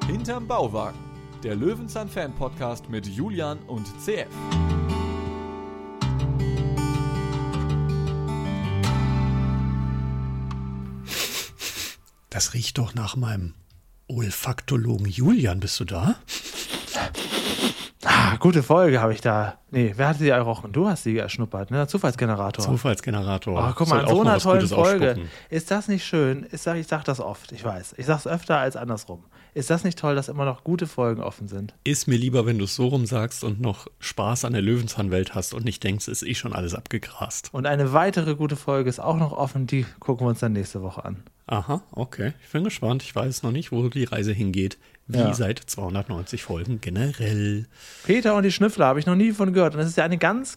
Hinterm Bauwagen, der Löwenzahn-Fan-Podcast mit Julian und CF. Das riecht doch nach meinem Olfaktologen Julian. Bist du da? Gute Folge habe ich da. Nee, wer hat sie gerochen? Du hast sie erschnuppert, ne? Zufallsgenerator. Zufallsgenerator. Oh, guck mal, an so einer tollen Folge. Ist das nicht schön? Ich sag das oft, ich weiß. Ich sag's öfter als andersrum. Ist das nicht toll, dass immer noch gute Folgen offen sind? Ist mir lieber, wenn du es so rum sagst und noch Spaß an der Löwenzahnwelt hast und nicht denkst, es ist schon alles abgegrast. Und eine weitere gute Folge ist auch noch offen, die gucken wir uns dann nächste Woche an. Aha, okay. Ich bin gespannt. Ich weiß noch nicht, wo die Reise hingeht. Wie seit 290 Folgen generell. Peter und die Schnüffler habe ich noch nie von gehört. Und das ist ja eine ganz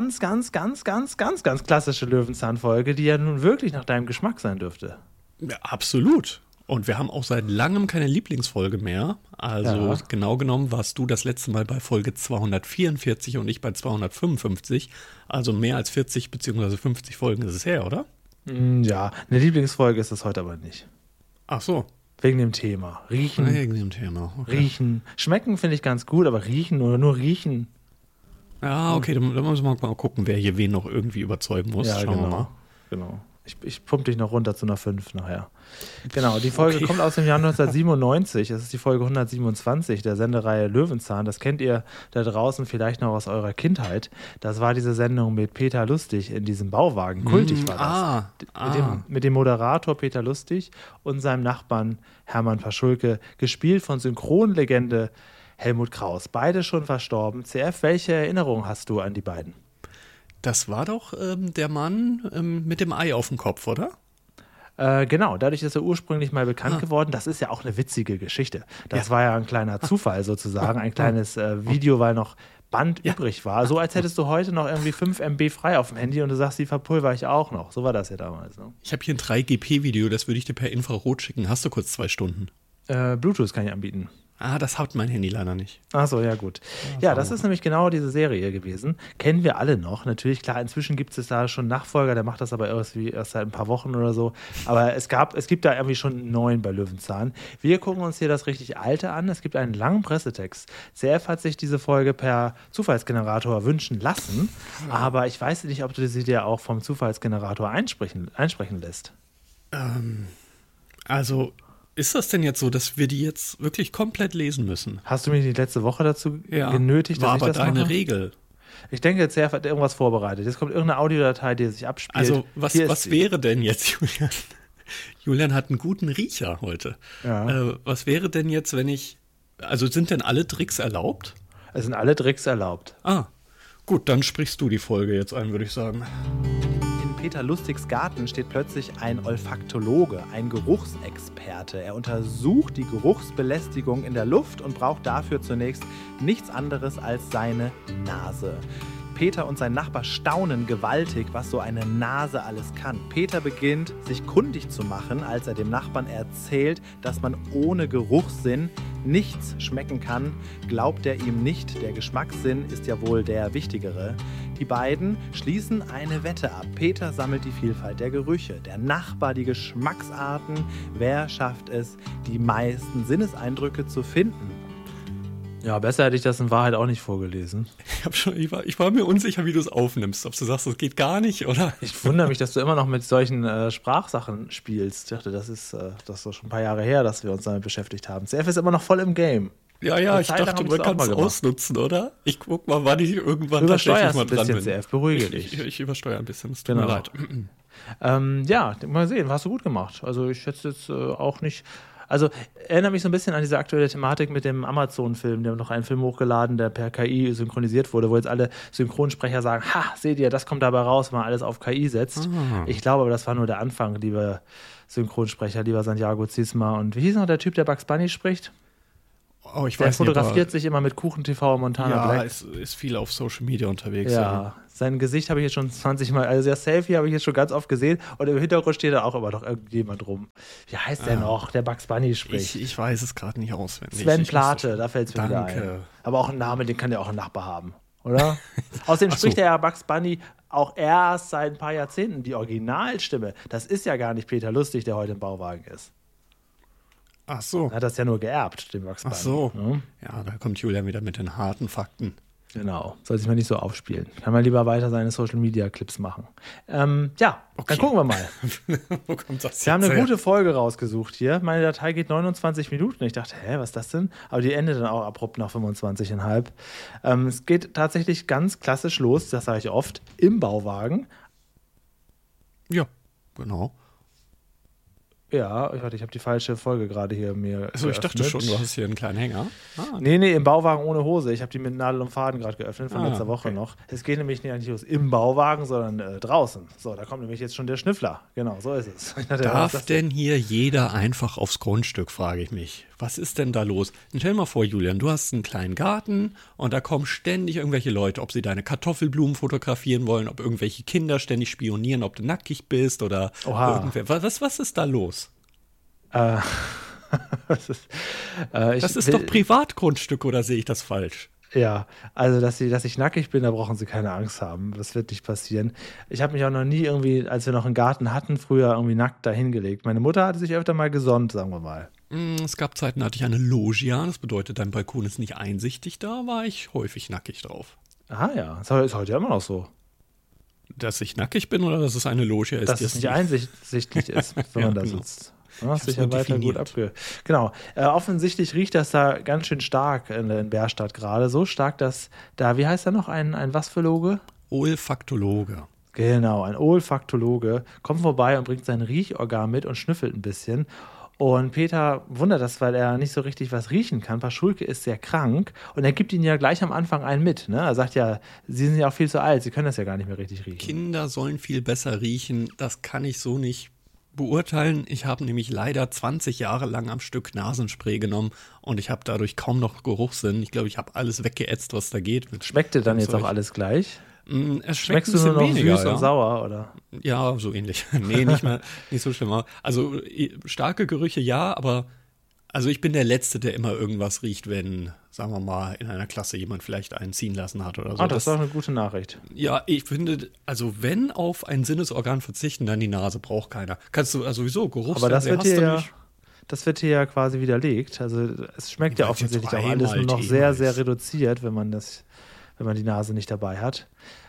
klassische Löwenzahn-Folge, die ja nun wirklich nach deinem Geschmack sein dürfte. Ja, absolut. Und wir haben auch seit langem keine Lieblingsfolge mehr. Also genau genommen warst du das letzte Mal bei Folge 244 und ich bei 255. Also mehr als 40 bzw. 50 Folgen ist es her, oder? Ja, eine Lieblingsfolge ist es heute aber nicht. Ach so. Wegen dem Thema. Riechen. Wegen dem Thema. Okay. Riechen. Schmecken finde ich ganz gut, aber riechen oder nur riechen. Ja, okay, dann müssen wir mal gucken, wer hier wen noch irgendwie überzeugen muss. Ja, Schauen wir mal. Genau. Ich pumpe dich noch runter zu einer 5 nachher. Genau, die Folge kommt aus dem Jahr 1997. Es ist die Folge 127 der Sendereihe Löwenzahn. Das kennt ihr da draußen vielleicht noch aus eurer Kindheit. Das war diese Sendung mit Peter Lustig in diesem Bauwagen. Kultig war das. Mit dem Moderator Peter Lustig und seinem Nachbarn Hermann Paschulke, gespielt von Synchronlegende Helmut Kraus. Beide schon verstorben. CF, welche Erinnerung hast du an die beiden? Das war doch der Mann mit dem Ei auf dem Kopf, oder? Genau, dadurch ist er ursprünglich mal bekannt geworden. Das ist ja auch eine witzige Geschichte. Das war ja ein kleiner Zufall sozusagen, ein kleines Video, weil noch Band übrig war. So als hättest du heute noch irgendwie 5 MB frei auf dem Handy und du sagst, die verpulver ich auch noch. So war das ja damals. Ne? Ich habe hier ein 3GP-Video, das würde ich dir per Infrarot schicken. Hast du kurz 2 Stunden? Bluetooth kann ich anbieten. Das hat mein Handy leider nicht. Ach so, ja gut. Ja, das ist nämlich genau diese Serie gewesen. Kennen wir alle noch. Natürlich, klar, inzwischen gibt es da schon Nachfolger, der macht das aber erst seit ein paar Wochen oder so. Aber es gibt da irgendwie schon einen neuen bei Löwenzahn. Wir gucken uns hier das richtig Alte an. Es gibt einen langen Pressetext. CF hat sich diese Folge per Zufallsgenerator wünschen lassen. Aber ich weiß nicht, ob du sie dir auch vom Zufallsgenerator einsprechen lässt. Ist das denn jetzt so, dass wir die jetzt wirklich komplett lesen müssen? Hast du mich die letzte Woche dazu genötigt, dass ich das mache? War aber deine Regel. Ich denke, CF hat irgendwas vorbereitet. Jetzt kommt irgendeine Audiodatei, die sich abspielt. Also, was wäre denn jetzt, Julian? Julian hat einen guten Riecher heute. Ja. Was wäre denn jetzt, sind denn alle Tricks erlaubt? Es sind alle Tricks erlaubt. Gut, dann sprichst du die Folge jetzt ein, würde ich sagen. In Peter Lustigs Garten steht plötzlich ein Olfaktologe, ein Geruchsexperte. Er untersucht die Geruchsbelästigung in der Luft und braucht dafür zunächst nichts anderes als seine Nase. Peter und sein Nachbar staunen gewaltig, was so eine Nase alles kann. Peter beginnt, sich kundig zu machen, als er dem Nachbarn erzählt, dass man ohne Geruchssinn nichts schmecken kann. Glaubt er ihm nicht, der Geschmackssinn ist ja wohl der wichtigere. Die beiden schließen eine Wette ab. Peter sammelt die Vielfalt der Gerüche, der Nachbar die Geschmacksarten. Wer schafft es, die meisten Sinneseindrücke zu finden? Ja, besser hätte ich das in Wahrheit auch nicht vorgelesen. Ich war mir unsicher, wie du es aufnimmst. Ob du sagst, das geht gar nicht, oder? Ich wundere mich, dass du immer noch mit solchen Sprachsachen spielst. Ich dachte, das ist doch schon ein paar Jahre her, dass wir uns damit beschäftigt haben. CF ist immer noch voll im Game. Ja, ich dachte, man kann es ausnutzen, oder? Ich guck mal, wann ich irgendwann tatsächlich mal dran bin. CF, beruhige dich. Ich übersteuere ein bisschen, es tut mir leid. Mal sehen, hast du gut gemacht. Also ich schätze jetzt auch nicht... Also erinnere mich so ein bisschen an diese aktuelle Thematik mit dem Amazon-Film. Die haben noch einen Film hochgeladen, der per KI synchronisiert wurde, wo jetzt alle Synchronsprecher sagen, seht ihr, das kommt dabei raus, wenn man alles auf KI setzt. Ich glaube aber, das war nur der Anfang, lieber Synchronsprecher, lieber Santiago Ziesmer. Und wie hieß noch der Typ, der Bugs Bunny spricht? Der fotografiert sich immer mit KuchenTV und Montana Black. Ja, ist viel auf Social Media unterwegs. Ja, sein Gesicht habe ich jetzt schon 20 Mal, also das Selfie habe ich jetzt schon ganz oft gesehen und im Hintergrund steht da auch immer noch irgendjemand rum. Wie heißt der noch, der Bugs Bunny spricht? Ich weiß es gerade nicht auswendig. Sven Plate, da fällt es mir wieder ein. Aber auch ein Name, den kann ja auch ein Nachbar haben, oder? Außerdem spricht er ja Bugs Bunny auch erst seit ein paar Jahrzehnten die Originalstimme. Das ist ja gar nicht Peter Lustig, der heute im Bauwagen ist. Ach so. Er hat das ja nur geerbt, den Bugs Bunny. Ach so. Ne? Ja, da kommt Julian wieder mit den harten Fakten. Genau, soll sich mal nicht so aufspielen. Kann man lieber weiter seine Social-Media-Clips machen. Dann gucken wir mal. Wo kommt das Wir haben eine her? gute Folge rausgesucht hier. Meine Datei geht 29 Minuten. Ich dachte, was ist das denn? Aber die endet dann auch abrupt nach 25,5. Es geht tatsächlich ganz klassisch los, das sage ich oft, im Bauwagen. Ja, genau. Ja, ich habe die falsche Folge gerade hier mir Also ich dachte geöffnet. schon, du hast hier einen kleinen Hänger. Nee, im Bauwagen ohne Hose. Ich habe die mit Nadel und Faden gerade geöffnet von letzter Woche okay. noch. Es geht nämlich nicht los im Bauwagen, sondern draußen. So, da kommt nämlich jetzt schon der Schnüffler. Genau, so ist es. Ich dachte, was ist Darf das denn hier jeder einfach aufs Grundstück, frage ich mich. Was ist denn da los? Und stell dir mal vor, Julian, du hast einen kleinen Garten und da kommen ständig irgendwelche Leute, ob sie deine Kartoffelblumen fotografieren wollen, ob irgendwelche Kinder ständig spionieren, ob du nackig bist oder Oha. irgendwer. Was ist da los? Das ist, Das ist doch Privatgrundstück, oder sehe ich das falsch? Ja, also dass ich nackig bin, da brauchen Sie keine Angst haben. Das wird nicht passieren. Ich habe mich auch noch nie irgendwie, als wir noch einen Garten hatten, früher irgendwie nackt dahingelegt. Meine Mutter hatte sich öfter mal gesonnt, sagen wir mal. Es gab Zeiten, da hatte ich eine Loggia. Das bedeutet, dein Balkon ist nicht einsichtig. Da war ich häufig nackig drauf. Aha, ja. Das ist heute ja immer noch so. Dass ich nackig bin oder dass es eine Loggia ist? Dass die es nicht einsichtig ist, wenn Ja, man da genau. sitzt. Ja, hast dich nur ja weiter gut definiert. Genau. Offensichtlich riecht das da ganz schön stark in Bärstadt gerade. So stark, dass da, wie heißt er noch, ein was für Loge? Olfaktologe. Genau, ein Olfaktologe kommt vorbei und bringt sein Riechorgan mit und schnüffelt ein bisschen. Und Peter wundert das, weil er nicht so richtig was riechen kann. Paschulke ist sehr krank und er gibt ihn ja gleich am Anfang einen mit. Ne? Er sagt ja, Sie sind ja auch viel zu alt, Sie können das ja gar nicht mehr richtig riechen. Kinder sollen viel besser riechen. Das kann ich so nicht beurteilen. Ich habe nämlich leider 20 Jahre lang am Stück Nasenspray genommen und ich habe dadurch kaum noch Geruchssinn. Ich glaube, ich habe alles weggeätzt, was da geht. Schmeckte dann jetzt Zeug. auch alles gleich? Es schmeckt Schmeckst ein du nur bisschen noch weniger, süß ja. und sauer, oder? Ja, so ähnlich. Nee, nicht so schlimm. Also starke Gerüche ja, aber also ich bin der Letzte, der immer irgendwas riecht, wenn, sagen wir mal, in einer Klasse jemand vielleicht einen ziehen lassen hat oder so. Das ist doch eine gute Nachricht. Ja, ich finde, also wenn auf ein Sinnesorgan verzichten, dann die Nase, braucht keiner. Kannst du sowieso Geruchssinn, Aber das wer wird hasst hier denn ja, nicht? das wird hier ja quasi widerlegt. Also es schmeckt ja Ja, offensichtlich jetzt auch alles nur noch einmal sehr, Thema sehr ist. reduziert, wenn man die Nase nicht dabei hat.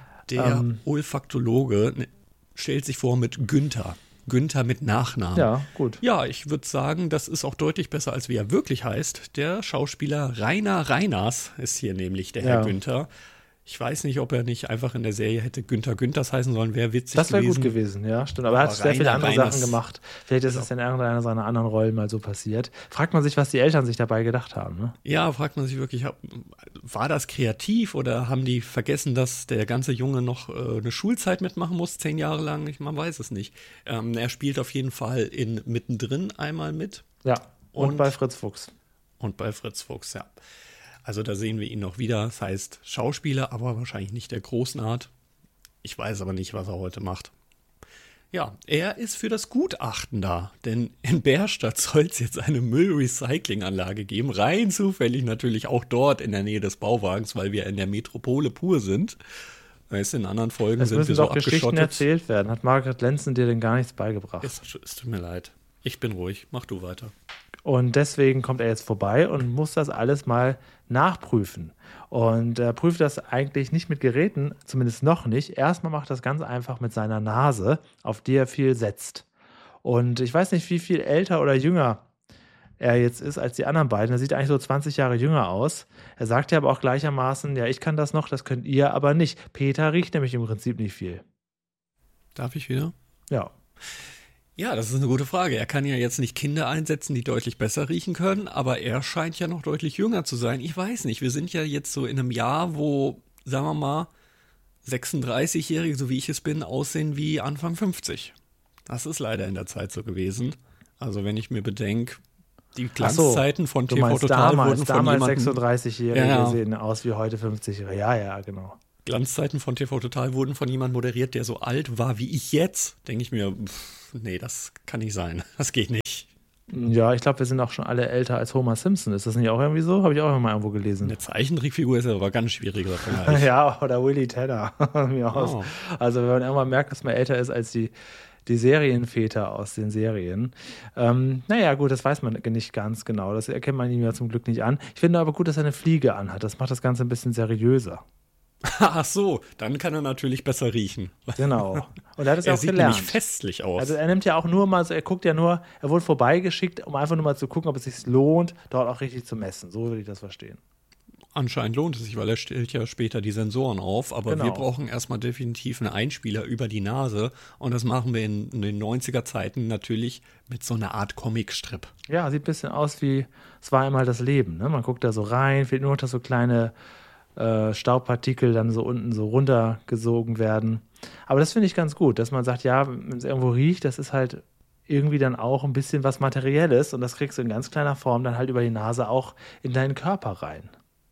Der Olfaktologe stellt sich vor mit Günther. Günther mit Nachnamen. Ja, gut. Ja, ich würde sagen, das ist auch deutlich besser, als wie er wirklich heißt. Der Schauspieler Rainer Reiners ist hier nämlich der Herr Ja. Günther. Ich weiß nicht, ob er nicht einfach in der Serie hätte Günther Günthers heißen sollen, wäre witzig Das wäre gewesen. gut gewesen, ja, stimmt. Aber er hat Aber sehr viele Rainer andere Reiners- Sachen gemacht. Vielleicht ist es in irgendeiner seiner anderen Rollen mal so passiert. Fragt man sich, was die Eltern sich dabei gedacht haben. Ne? Ja, fragt man sich wirklich, war das kreativ oder haben die vergessen, dass der ganze Junge noch eine Schulzeit mitmachen muss, 10 Jahre lang? Man weiß es nicht. Er spielt auf jeden Fall in Mittendrin einmal mit Ja, und Und- bei Fritz Fuchs. und bei Fritz Fuchs, ja. Also da sehen wir ihn noch wieder. Das heißt Schauspieler, aber wahrscheinlich nicht der großen Art. Ich weiß aber nicht, was er heute macht. Ja, er ist für das Gutachten da, denn in Bärstadt soll es jetzt eine Müllrecyclinganlage geben. Rein zufällig natürlich auch dort in der Nähe des Bauwagens, weil wir in der Metropole pur sind. Weißt du, in anderen Folgen Es sind müssen wir so doch Geschichten abgeschottet. erzählt werden. Hat Margaret Lenzen dir denn gar nichts beigebracht? Es tut mir leid. Ich bin ruhig. Mach du weiter. Und deswegen kommt er jetzt vorbei und muss das alles mal nachprüfen. Und er prüft das eigentlich nicht mit Geräten, zumindest noch nicht. Erstmal macht das ganz einfach mit seiner Nase, auf die er viel setzt. Und ich weiß nicht, wie viel älter oder jünger er jetzt ist als die anderen beiden. Er sieht eigentlich so 20 Jahre jünger aus. Er sagt ja aber auch gleichermaßen, ja, ich kann das noch, das könnt ihr aber nicht. Peter riecht nämlich im Prinzip nicht viel. Darf ich wieder? Ja. Ja, das ist eine gute Frage. Er kann ja jetzt nicht Kinder einsetzen, die deutlich besser riechen können, aber er scheint ja noch deutlich jünger zu sein. Ich weiß nicht, wir sind ja jetzt so in einem Jahr, wo, sagen wir mal, 36-Jährige, so wie ich es bin, aussehen wie Anfang 50. Das ist leider in der Zeit so gewesen. Also wenn ich mir bedenke, die Glanzzeiten von Du TV meinst Total damals wurden von jemandem 36-Jährige Ja. sehen aus wie heute 50-Jährige. Ja, genau. Glanzzeiten von TV Total wurden von jemandem moderiert, der so alt war wie ich jetzt, denke ich mir, nee, das kann nicht sein. Das geht nicht. Ja, ich glaube, wir sind auch schon alle älter als Homer Simpson. Ist das nicht auch irgendwie so? Habe ich auch mal irgendwo gelesen. Eine Zeichentrickfigur ist aber ganz schwieriger Vergleich. Ja, oder Willy Tanner. Mir aus. Oh. Also wenn man irgendwann merkt, dass man älter ist als die die Serienväter aus den Serien. Naja, gut, das weiß man nicht ganz genau. Das erkennt man ihm ja zum Glück nicht an. Ich finde aber gut, dass er eine Fliege anhat. Das macht das Ganze ein bisschen seriöser. Ach so, dann kann er natürlich besser riechen. Genau. Und er hat es ja Er auch sieht gelernt. nämlich festlich aus. Also er nimmt ja auch nur mal, er guckt ja nur, er wurde vorbeigeschickt, um einfach nur mal zu gucken, ob es sich lohnt, dort auch richtig zu messen. So würde ich das verstehen. Anscheinend lohnt es sich, weil er stellt ja später die Sensoren auf, aber Genau. wir brauchen erstmal definitiv einen Einspieler über die Nase und das machen wir in den 90er-Zeiten natürlich mit so einer Art Comicstrip. Ja, sieht ein bisschen aus wie, es war einmal das Leben. Ne? Man guckt da so rein, fehlt nur noch, dass so kleine Staubpartikel dann so unten so runtergesogen werden. Aber das finde ich ganz gut, dass man sagt, ja, wenn es irgendwo riecht, das ist halt irgendwie dann auch ein bisschen was Materielles und das kriegst du in ganz kleiner Form dann halt über die Nase auch in deinen Körper rein.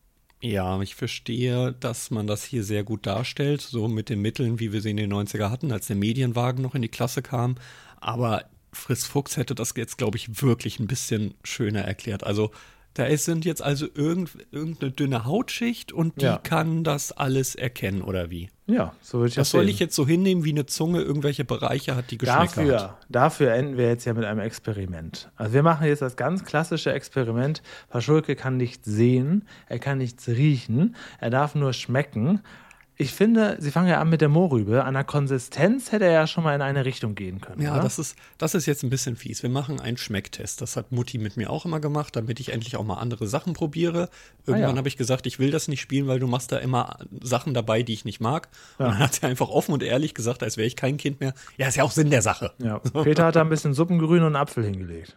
Ja, ich verstehe, dass man das hier sehr gut darstellt, so mit den Mitteln, wie wir sie in den 90er hatten, als der Medienwagen noch in die Klasse kam. Aber Friss Fuchs hätte das jetzt, glaube ich, wirklich ein bisschen schöner erklärt. Also da sind jetzt also irgendeine dünne Hautschicht und die kann das alles erkennen, oder wie? Ja, so würde ich das Das soll sehen. ich jetzt so hinnehmen, wie eine Zunge irgendwelche Bereiche hat, die Geschmäcker hat. Dafür enden wir jetzt ja mit einem Experiment. Also wir machen jetzt das ganz klassische Experiment. Paschulke kann nichts sehen, er kann nichts riechen, er darf nur schmecken. Ich finde, Sie fangen ja an mit der Mohrrübe. An der Konsistenz hätte er ja schon mal in eine Richtung gehen können. Ja, oder? das ist jetzt ein bisschen fies. Wir machen einen Schmecktest. Das hat Mutti mit mir auch immer gemacht, damit ich endlich auch mal andere Sachen probiere. Irgendwann habe ich gesagt, ich will das nicht spielen, weil du machst da immer Sachen dabei, die ich nicht mag. Und dann hat sie einfach offen und ehrlich gesagt, als wäre ich kein Kind mehr. Ja, ist ja auch Sinn der Sache. Ja. Peter hat da ein bisschen Suppengrün und einen Apfel hingelegt.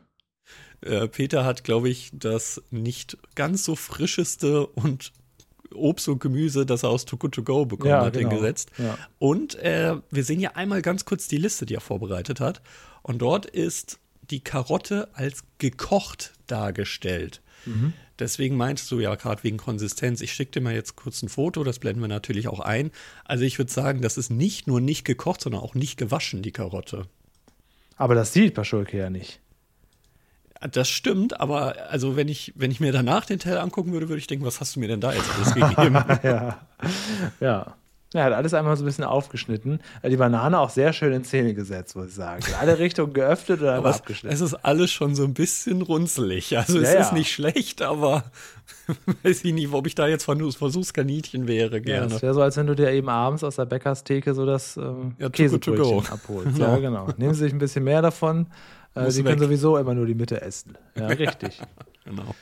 Peter hat, glaube ich, das nicht ganz so frischeste und Obst und Gemüse, das er aus Too Good To Go bekommen hat, hingesetzt. Ja. Und wir sehen ja einmal ganz kurz die Liste, die er vorbereitet hat. Und dort ist die Karotte als gekocht dargestellt. Mhm. Deswegen meintest du ja gerade wegen Konsistenz. Ich schicke dir mal jetzt kurz ein Foto, das blenden wir natürlich auch ein. Also ich würde sagen, das ist nicht nur nicht gekocht, sondern auch nicht gewaschen, die Karotte. Aber das sieht Paschulke ja nicht. Das stimmt, aber also wenn ich mir danach den Teller angucken würde, würde ich denken, was hast du mir denn da jetzt alles gegeben? Ja. Er hat alles einmal so ein bisschen aufgeschnitten. Die Banane auch sehr schön in Szene gesetzt, muss ich sagen. In alle Richtungen geöffnet oder einmal abgeschnitten. Es ist alles schon so ein bisschen runzelig. Also es ist nicht schlecht, aber weiß ich nicht, ob ich da jetzt Versuchskaninchen wäre gerne. Ja, das wäre so, als wenn du dir eben abends aus der Bäckerstheke so das Käsebrötchen abholst. Ja, genau. Nehmen Sie sich ein bisschen mehr davon. Sie können sowieso immer nur die Mitte essen. Ja, richtig. Genau.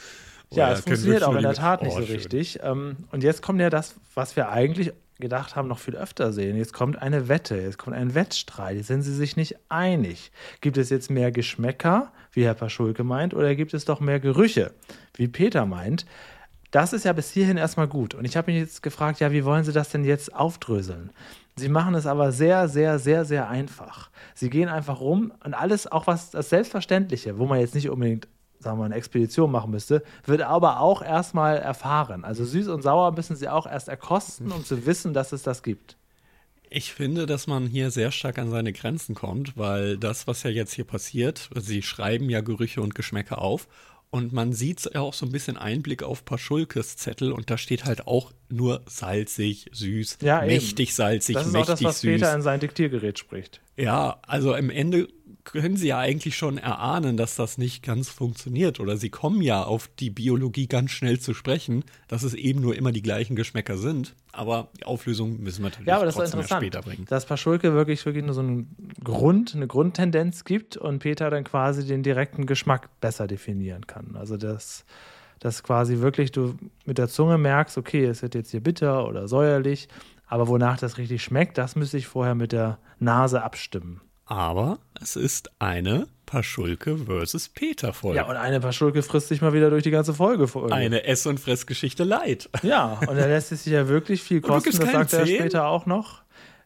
Ja, es funktioniert auch in der Tat nicht so richtig. Und jetzt kommt ja das, was wir eigentlich gedacht haben, noch viel öfter sehen. Jetzt kommt eine Wette, jetzt kommt ein Wettstreit. Jetzt sind sie sich nicht einig. Gibt es jetzt mehr Geschmäcker, wie Herr Paschulke meint, oder gibt es doch mehr Gerüche, wie Peter meint? Das ist ja bis hierhin erstmal gut. Und ich habe mich jetzt gefragt, ja, wie wollen Sie das denn jetzt aufdröseln? Sie machen es aber sehr, sehr, sehr, sehr einfach. Sie gehen einfach rum und alles, auch was das Selbstverständliche, wo man jetzt nicht unbedingt, sagen wir mal, eine Expedition machen müsste, wird aber auch erstmal erfahren. Also süß und sauer müssen Sie auch erst erkosten, um zu wissen, dass es das gibt. Ich finde, dass man hier sehr stark an seine Grenzen kommt, weil das, was ja jetzt hier passiert, Sie schreiben ja Gerüche und Geschmäcker auf. Und man sieht ja auch so ein bisschen Einblick auf Paschulkes Zettel und da steht halt auch nur salzig, süß, ja, mächtig salzig, mächtig süß. Das ist auch das, was Peter in sein Diktiergerät spricht. Ja, also am Ende können Sie ja eigentlich schon erahnen, dass das nicht ganz funktioniert. Oder Sie kommen ja auf die Biologie ganz schnell zu sprechen, dass es eben nur immer die gleichen Geschmäcker sind. Aber die Auflösung müssen wir natürlich trotzdem erst später bringen. Dass Paschulke wirklich nur so eine Grundtendenz gibt und Peter dann quasi den direkten Geschmack besser definieren kann. Also dass quasi wirklich du mit der Zunge merkst, okay, es wird jetzt hier bitter oder säuerlich, aber wonach das richtig schmeckt, das müsste ich vorher mit der Nase abstimmen. Aber es ist eine Paschulke versus Peter-Folge. Ja, und eine Paschulke frisst sich mal wieder durch die ganze Folge. Eine Ess- und Fressgeschichte light. Ja, und er lässt es sich ja wirklich viel kosten, das sagt er später auch noch.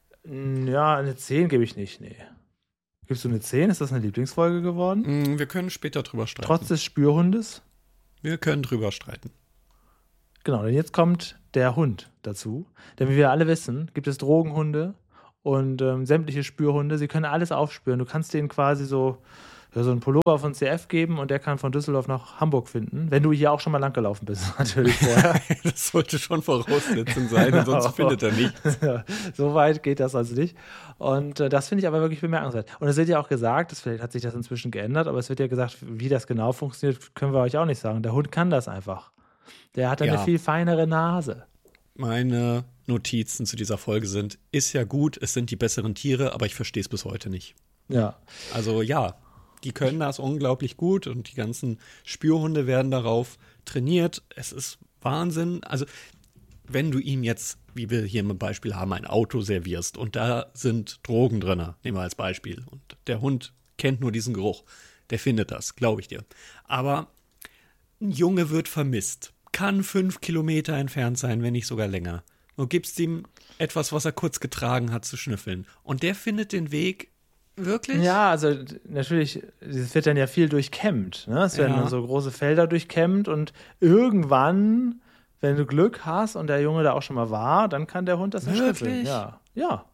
Ja, eine 10 gebe ich nicht, nee. Gibst du eine 10? Ist das eine Lieblingsfolge geworden? Wir können später drüber streiten. Trotz des Spürhundes? Wir können drüber streiten. Genau, denn jetzt kommt der Hund dazu. Denn wie wir alle wissen, gibt es Drogenhunde und sämtliche Spürhunde. Sie können alles aufspüren. Du kannst denen quasi so so einen Pullover von CF geben und der kann von Düsseldorf nach Hamburg finden, wenn du hier auch schon mal langgelaufen bist, natürlich vorher. Das sollte schon Voraussetzung sein, genau. Sonst findet er nichts. Ja, so weit geht das also nicht. Und das finde ich aber wirklich bemerkenswert. Und es wird ja auch gesagt, vielleicht hat sich das inzwischen geändert, aber es wird ja gesagt, wie das genau funktioniert, können wir euch auch nicht sagen. Der Hund kann das einfach. Der hat eine viel feinere Nase. Meine Notizen zu dieser Folge sind, ist ja gut, es sind die besseren Tiere, aber ich verstehe es bis heute nicht. Ja. Also ja, die können das unglaublich gut und die ganzen Spürhunde werden darauf trainiert. Es ist Wahnsinn. Also wenn du ihm jetzt, wie wir hier im Beispiel haben, ein Auto servierst und da sind Drogen drin, nehmen wir als Beispiel, und der Hund kennt nur diesen Geruch, der findet das, glaube ich dir. Aber ein Junge wird vermisst, kann 5 Kilometer entfernt sein, wenn nicht sogar länger. Du gibst ihm etwas, was er kurz getragen hat, zu schnüffeln. Und der findet den Weg wirklich? Ja, also natürlich, es wird dann ja viel durchkämmt. Ne? Es werden dann so große Felder durchkämmt und irgendwann, wenn du Glück hast und der Junge da auch schon mal war, dann kann der Hund das schnüffeln. Ja.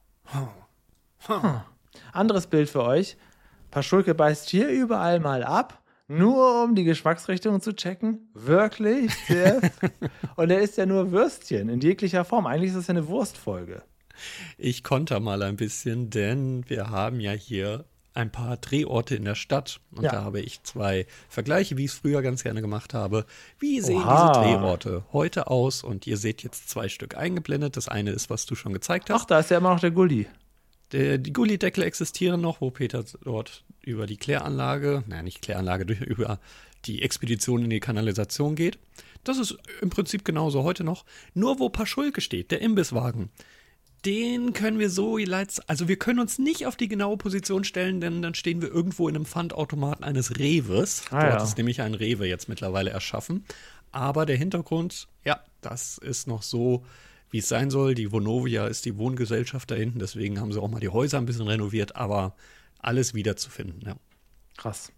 Anderes Bild für euch. Paschulke beißt hier überall mal ab. Nur um die Geschmacksrichtung zu checken? Wirklich? Und er isst ja nur Würstchen in jeglicher Form. Eigentlich ist das ja eine Wurstfolge. Ich konter mal ein bisschen, denn wir haben ja hier ein paar Drehorte in der Stadt. Und da habe ich 2 Vergleiche, wie ich es früher ganz gerne gemacht habe. Wie sehen diese Drehorte heute aus? Und ihr seht jetzt 2 Stück eingeblendet. Das eine ist, was du schon gezeigt hast. Ach, da ist ja immer noch der Gulli. Die Gullideckel existieren noch, wo Peter dort über die Kläranlage, über die Expedition in die Kanalisation geht. Das ist im Prinzip genauso heute noch. Nur wo Paschulke steht, der Imbisswagen, den können wir wir können uns nicht auf die genaue Position stellen, denn dann stehen wir irgendwo in einem Pfandautomaten eines Rewes. Dort ist nämlich ein Rewe jetzt mittlerweile erschaffen. Aber der Hintergrund, das ist noch so, wie es sein soll. Die Vonovia ist die Wohngesellschaft da hinten, deswegen haben sie auch mal die Häuser ein bisschen renoviert, aber alles wiederzufinden, ja. Krass.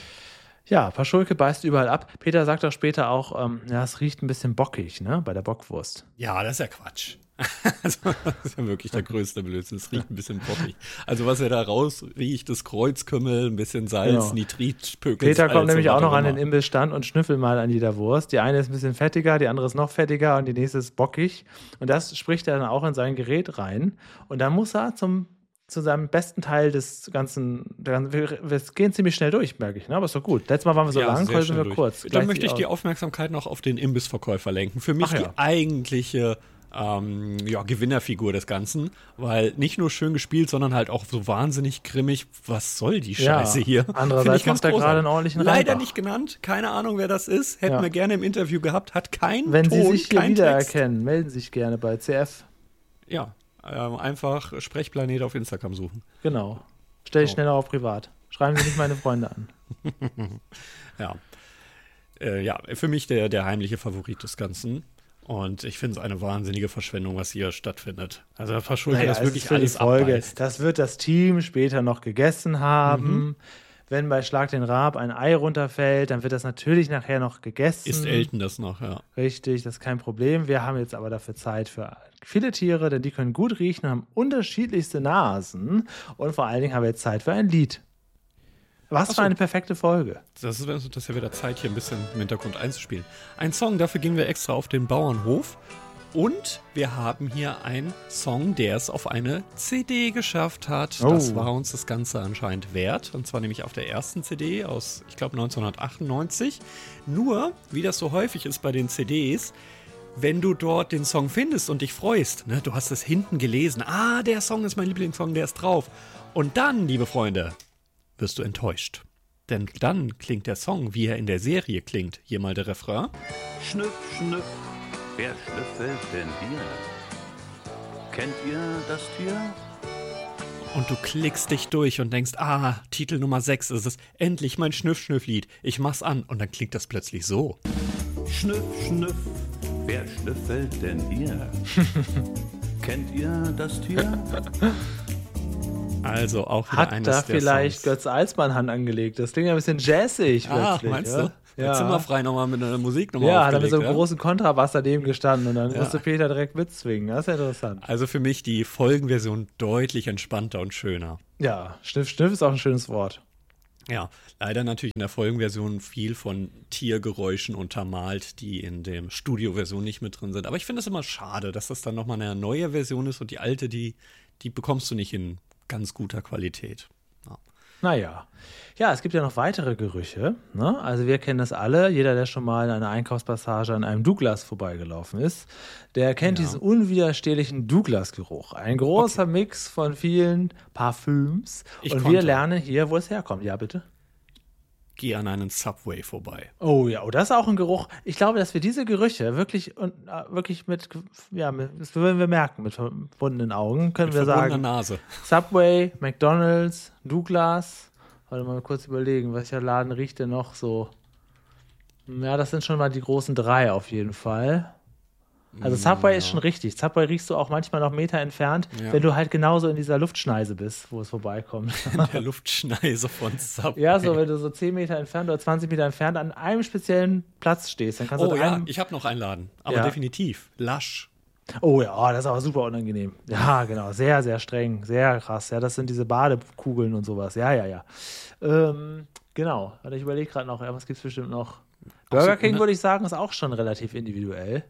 Ja, Paschulke beißt überall ab. Peter sagt auch später auch, es riecht ein bisschen bockig, ne, bei der Bockwurst. Ja, das ist ja Quatsch. Also, das ist ja wirklich der größte Blödsinn. Es riecht ein bisschen bockig. Also, was er da raus riecht, ist Kreuzkümmel, ein bisschen Salz, Nitritpökel. Peter kommt nämlich auch noch an den Imbissstand und schnüffelt mal an jeder Wurst. Die eine ist ein bisschen fettiger, die andere ist noch fettiger und die nächste ist bockig. Und das spricht er dann auch in sein Gerät rein. Und dann muss er zu seinem besten Teil des Ganzen, wir gehen ziemlich schnell durch, merke ich, ne? Aber ist doch gut. Letztes Mal waren wir so lang, heute sind wir kurz. Dann möchte ich die Aufmerksamkeit noch auf den Imbissverkäufer lenken. Für mich die eigentliche Gewinnerfigur des Ganzen, weil nicht nur schön gespielt, sondern halt auch so wahnsinnig grimmig. Was soll die Scheiße hier? Andererseits macht er gerade einen ordentlichen Leider nicht genannt, keine Ahnung, wer das ist. Hätten wir gerne im Interview gehabt, hat keinen Wenn Ton, Sie sich hier wiedererkennen, Text. melden Sie sich gerne bei CF. Ja, einfach Sprechplanet auf Instagram suchen. Genau. Stell dich schneller auf privat. Schreiben Sie nicht meine Freunde an. Für mich der heimliche Favorit des Ganzen. Und ich finde es eine wahnsinnige Verschwendung, was hier stattfindet. Also Paschulke das wirklich alles abbeißt. Das wird das Team später noch gegessen haben. Wenn bei Schlag den Raab ein Ei runterfällt, dann wird das natürlich nachher noch gegessen. Isst Elton das noch, ja. Richtig, das ist kein Problem. Wir haben jetzt aber dafür Zeit für viele Tiere, denn die können gut riechen, haben unterschiedlichste Nasen und vor allen Dingen haben wir jetzt Zeit für ein Lied. Was für eine perfekte Folge. Das ist ja wieder Zeit, hier ein bisschen im Hintergrund einzuspielen. Ein Song, dafür gehen wir extra auf den Bauernhof. Und wir haben hier einen Song, der es auf eine CD geschafft hat. Das war uns das Ganze anscheinend wert. Und zwar nämlich auf der ersten CD aus, ich glaube, 1998. Nur, wie das so häufig ist bei den CDs, wenn du dort den Song findest und dich freust, ne, du hast es hinten gelesen, der Song ist mein Lieblingssong, der ist drauf. Und dann, liebe Freunde, wirst du enttäuscht. Denn dann klingt der Song, wie er in der Serie klingt. Hier mal der Refrain. Schnüff, schnüff, wer schnüffelt denn hier? Kennt ihr das Tier? Und du klickst dich durch und denkst, Titel Nummer 6 ist es. Endlich mein Schnüff-Schnüff-Lied. Ich mach's an. Und dann klingt das plötzlich so. Schnüff, schnüff, wer schnüffelt denn hier? Kennt ihr das Tier? Also auch wieder Hat eines da der vielleicht Songs. Götz Alsmann Hand angelegt? Das klingt ja ein bisschen jazzig plötzlich. Meinst ja? du? Ja. Zimmerfrei nochmal mit einer Musiknummer Ja, hat er mit aufgelegt, so einem großen Kontrabass daneben gestanden und dann musste Peter direkt mitzwingen. Das ist ja interessant. Also für mich die Folgenversion deutlich entspannter und schöner. Ja, Schniff, Schniff ist auch ein schönes Wort. Ja, leider natürlich in der Folgenversion viel von Tiergeräuschen untermalt, die in der Studioversion nicht mit drin sind. Aber ich finde es immer schade, dass das dann nochmal eine neue Version ist und die alte, die bekommst du nicht in ganz guter Qualität. Ja. Naja. Ja, es gibt ja noch weitere Gerüche. Ne? Also wir kennen das alle. Jeder, der schon mal in einer Einkaufspassage an einem Douglas vorbeigelaufen ist, der kennt diesen unwiderstehlichen Douglas-Geruch. Ein großer Mix von vielen Parfüms. Wir lernen hier, wo es herkommt. Ja, bitte? Geh an einen Subway vorbei. Oh ja, das ist auch ein Geruch. Ich glaube, dass wir diese Gerüche wirklich das würden wir merken, mit verbundenen Augen, können wir sagen. Nase. Subway, McDonald's, Douglas. Warte mal kurz überlegen, welcher Laden riecht denn noch so? Ja, das sind schon mal die großen drei auf jeden Fall. Also Subway ist schon richtig. Subway riechst du auch manchmal noch Meter entfernt, wenn du halt genauso in dieser Luftschneise bist, wo es vorbeikommt. In der Luftschneise von Subway. Ja, so wenn du so 10 Meter entfernt oder 20 Meter entfernt an einem speziellen Platz stehst, dann kannst du ich habe noch einen Laden, aber definitiv. Lush. Oh ja, das ist aber super unangenehm. Ja, genau, sehr, sehr streng, sehr krass. Ja, das sind diese Badekugeln und sowas. Ja. Genau, ich überlege gerade noch, was gibt es bestimmt noch? Burger King, würde ich sagen, ist auch schon relativ individuell.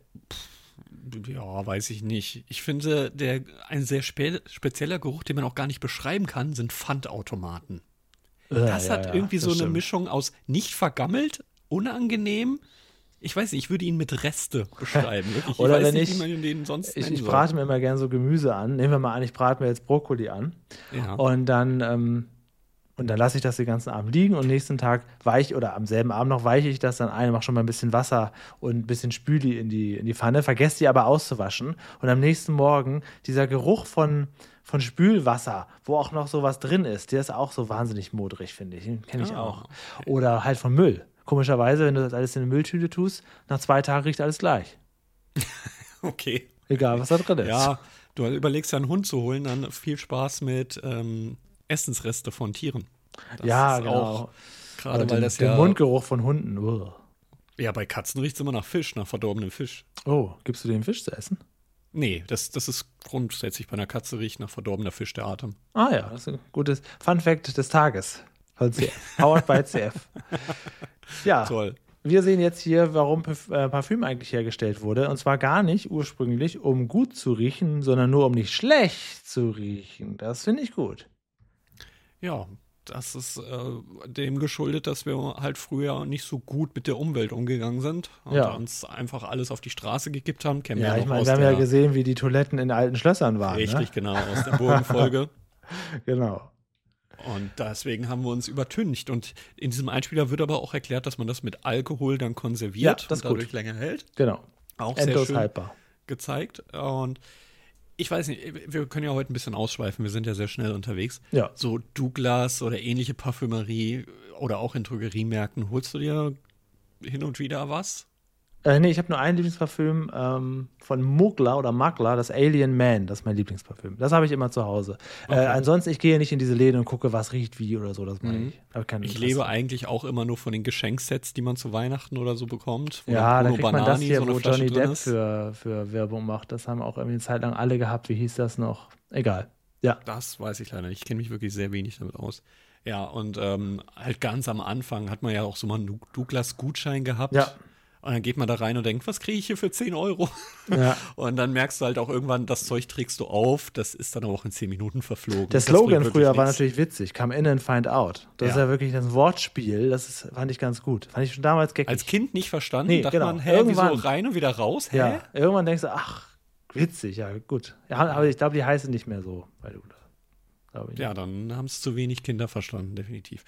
Ja, weiß ich nicht. Ich finde, ein sehr spezieller Geruch, den man auch gar nicht beschreiben kann, sind Pfandautomaten. Das hat irgendwie so eine Mischung aus nicht vergammelt, unangenehm. Ich weiß nicht, ich würde ihn mit Reste beschreiben. Wirklich. Oder ich weiß wenn nicht, wie man den sonst nennen ich soll. brate mir immer gerne so Gemüse an. Nehmen wir mal an, ich brate mir jetzt Brokkoli an. Ja. Und dann lasse ich das den ganzen Abend liegen und nächsten Tag am selben Abend noch weiche ich das dann ein, mache schon mal ein bisschen Wasser und ein bisschen Spüli in die Pfanne, vergesse die aber auszuwaschen. Und am nächsten Morgen dieser Geruch von Spülwasser, wo auch noch sowas drin ist, der ist auch so wahnsinnig modrig, finde ich. Den kenne ich auch. Okay. Oder halt von Müll. Komischerweise, wenn du das alles in eine Mülltüte tust, nach 2 Tagen riecht alles gleich. Okay. Egal, was da drin ist. Ja, du überlegst ja einen Hund zu holen, dann viel Spaß mit Essensreste von Tieren. Das ja, ist genau. Auch, gerade weil das der Mundgeruch von Hunden. Uah. Ja, bei Katzen riecht es immer nach Fisch, nach verdorbenem Fisch. Oh, gibst du dem Fisch zu essen? Nee, das ist grundsätzlich bei einer Katze riecht nach verdorbener Fisch der Atem. Ah ja, das ist ein gutes Fun-Fact des Tages. Powered by CF. Ja, toll. Wir sehen jetzt hier, warum Parfüm eigentlich hergestellt wurde. Und zwar gar nicht ursprünglich, um gut zu riechen, sondern nur um nicht schlecht zu riechen. Das finde ich gut. Ja, das ist dem geschuldet, dass wir halt früher nicht so gut mit der Umwelt umgegangen sind und uns einfach alles auf die Straße gekippt haben. Ja, ich meine, wir haben ja gesehen, wie die Toiletten in alten Schlössern waren. Richtig, genau, aus der Burgenfolge. Genau. Und deswegen haben wir uns übertüncht. Und in diesem Einspieler wird aber auch erklärt, dass man das mit Alkohol dann konserviert das und dadurch länger hält. Genau. Auch sehr schön gezeigt. Und ich weiß nicht, wir können ja heute ein bisschen ausschweifen, wir sind ja sehr schnell unterwegs. Ja. So Douglas oder ähnliche Parfümerie oder auch in Drogeriemärkten, holst du dir hin und wieder was? Nee, ich habe nur ein Lieblingsparfüm von Mugler, das Alien Man, das ist mein Lieblingsparfüm. Das habe ich immer zu Hause. Okay. Ansonsten, ich gehe nicht in diese Läden und gucke, was riecht wie oder so, das meine ich. Ich lebe eigentlich auch immer nur von den Geschenksets, die man zu Weihnachten oder so bekommt. Ja, da kriegt man das hier, wo Johnny Depp für Werbung macht. Das haben auch irgendwie eine Zeit lang alle gehabt. Wie hieß das noch? Egal. Ja. Das weiß ich leider nicht. Ich kenne mich wirklich sehr wenig damit aus. Ja, und halt ganz am Anfang hat man ja auch so mal einen Douglas-Gutschein gehabt. Ja. Und dann geht man da rein und denkt, was kriege ich hier für 10 €? Ja. Und dann merkst du halt auch irgendwann, das Zeug trägst du auf, das ist dann auch in 10 Minuten verflogen. Der Slogan früher war natürlich witzig, come in and find out. Das ist ja wirklich ein Wortspiel, fand ich ganz gut. Fand ich schon damals geckig. Als Kind nicht verstanden, dachte man, wieso rein und wieder raus? Hä? Ja, irgendwann denkst du, ach, witzig, ja gut. Ja, aber ich glaube, die heißen nicht mehr so bei Douglas. Ja, dann haben es zu wenig Kinder verstanden, definitiv.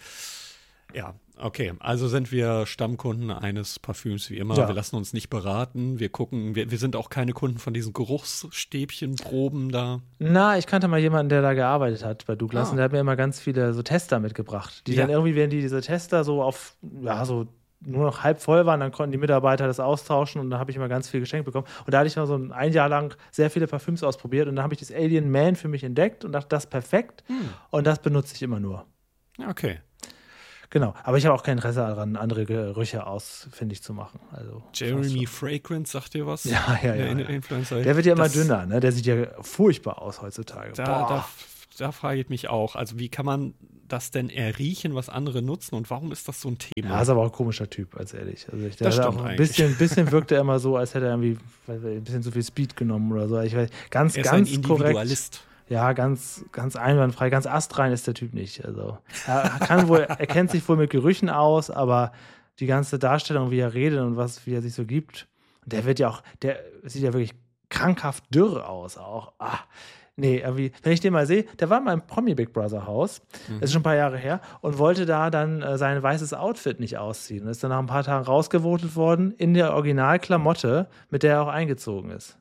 Ja, okay. Also sind wir Stammkunden eines Parfüms wie immer. Ja. Wir lassen uns nicht beraten. Wir gucken, wir sind auch keine Kunden von diesen Geruchsstäbchenproben da. Na, ich kannte mal jemanden, der da gearbeitet hat bei Douglas und der hat mir immer ganz viele so Tester mitgebracht. Die dann irgendwie, wenn diese Tester so auf, so nur noch halb voll waren, dann konnten die Mitarbeiter das austauschen und da habe ich immer ganz viel geschenkt bekommen. Und da hatte ich mal so ein Jahr lang sehr viele Parfüms ausprobiert und dann habe ich das Alien Man für mich entdeckt und dachte, das ist perfekt und das benutze ich immer nur. Okay. Genau, aber ich habe auch kein Interesse daran, andere Gerüche ausfindig zu machen. Also, Jeremy Fragrance, sagt dir was? Ja. Influencer. Der wird ja immer dünner, ne? Der sieht ja furchtbar aus heutzutage. Da da frage ich mich auch, also wie kann man das denn erriechen, was andere nutzen und warum ist das so ein Thema? Ja, ist aber auch ein komischer Typ, als ehrlich. Also Das stimmt auch ein eigentlich. bisschen wirkt er immer so, als hätte er irgendwie ein bisschen zu viel Speed genommen oder so. Ich weiß, ganz Er ist ein korrekt. Individualist. Ja, ganz einwandfrei, ganz astrein ist der Typ nicht. Also er kennt sich wohl mit Gerüchen aus, aber die ganze Darstellung, wie er redet und wie er sich so gibt, der sieht ja wirklich krankhaft dürr aus auch. Nee, irgendwie, wenn ich den mal sehe, der war mal im Promi Big Brother Haus, das ist schon ein paar Jahre her, und wollte da dann sein weißes Outfit nicht ausziehen. Und ist dann nach ein paar Tagen rausgevotet worden in der Originalklamotte, mit der er auch eingezogen ist.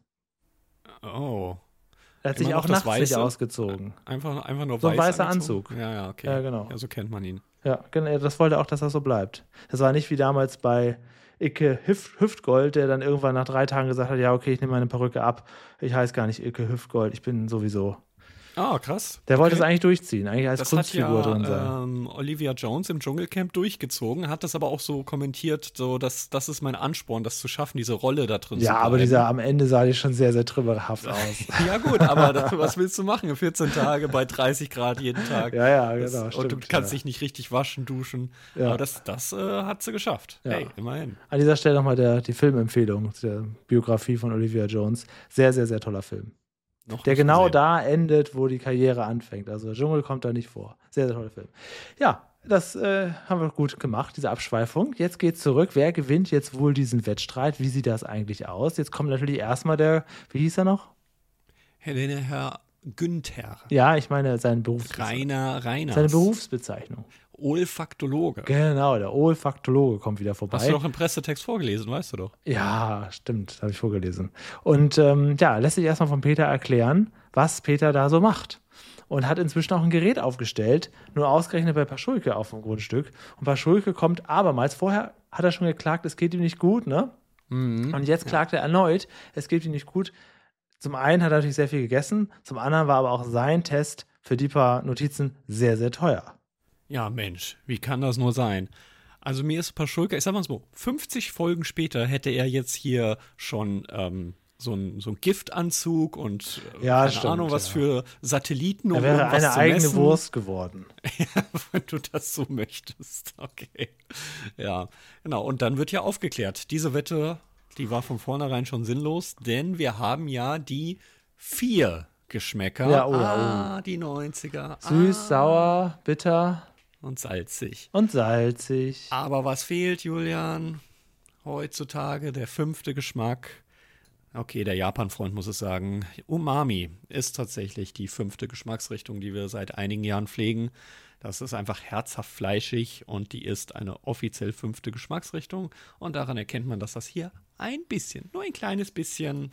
Oh. Er hat Immer sich noch auch das nachts nicht Weiße? ausgezogen. Einfach nur So ein weiß weißer angezogen? Anzug. Ja, okay. Ja, genau. Ja, so kennt man ihn. Ja, genau, das wollte er auch, dass das so bleibt. Das war nicht wie damals bei Icke Hüftgold, der dann irgendwann nach 3 Tagen gesagt hat, ja, okay, ich nehme meine Perücke ab. Ich heiße gar nicht Icke Hüftgold, ich bin sowieso. Ah, krass. Der wollte es Okay. eigentlich durchziehen, eigentlich als Das Kunstfigur hat ja, drin sein. Olivia Jones im Dschungelcamp durchgezogen, hat das aber auch so kommentiert, so dass das ist mein Ansporn, das zu schaffen, diese Rolle da drin zu Ja, aber bleiben. am Ende sah die schon sehr, sehr trümmerhaft aus. Ja gut, aber was willst du machen? 14 Tage bei 30 Grad jeden Tag. Ja, genau, Und du stimmt, kannst ja. dich nicht richtig waschen, duschen. Ja. Aber das hat sie geschafft. Ja. Hey, immerhin. An dieser Stelle nochmal die Filmempfehlung der Biografie von Olivia Jones. Sehr, sehr, sehr toller Film. Noch Der nicht genau gesehen. da endet, wo die Karriere anfängt. Also der Dschungel kommt da nicht vor. Sehr, sehr toller Film. Ja, das haben wir gut gemacht, diese Abschweifung. Jetzt geht's zurück. Wer gewinnt jetzt wohl diesen Wettstreit? Wie sieht das eigentlich aus? Jetzt kommt natürlich erstmal wie hieß er noch? Herr Günther. Ja, ich meine seine Berufsbezeichnung. Reiners. Seine Berufsbezeichnung. Olfaktologe. Genau, der Olfaktologe kommt wieder vorbei. Hast du doch im Pressetext vorgelesen, weißt du doch. Ja, stimmt, habe ich vorgelesen. Und lässt sich erstmal von Peter erklären, was Peter da so macht. Und hat inzwischen auch ein Gerät aufgestellt, nur ausgerechnet bei Paschulke auf dem Grundstück. Und Paschulke kommt abermals. Vorher hat er schon geklagt, es geht ihm nicht gut, ne? Und jetzt klagt er erneut, es geht ihm nicht gut. Zum einen hat er natürlich sehr viel gegessen, zum anderen war aber auch sein Test für die paar Notizen sehr, sehr teuer. Ja, Mensch, wie kann das nur sein? Also mir ist Paschulke, ich sag mal so, 50 Folgen später hätte er jetzt hier schon so ein Giftanzug und Ja, keine stimmt, Ahnung, was ja. für Satelliten, Er um wäre irgendwas eine zu eigene messen. Wurst geworden. Wenn du das so möchtest. Okay. Ja, genau. Und dann wird ja aufgeklärt. Diese Wette, die war von vornherein schon sinnlos, denn wir haben ja die 4 Geschmäcker. Ja, die 90er. Süß, sauer, bitter Und salzig. und salzig. Aber was fehlt, Julian? Heutzutage der 5. Geschmack. Okay, der Japan-Freund muss es sagen. Umami ist tatsächlich die 5. Geschmacksrichtung, die wir seit einigen Jahren pflegen. Das ist einfach herzhaft fleischig und die ist eine offiziell 5. Geschmacksrichtung. Und daran erkennt man, dass das hier ein bisschen, nur ein kleines bisschen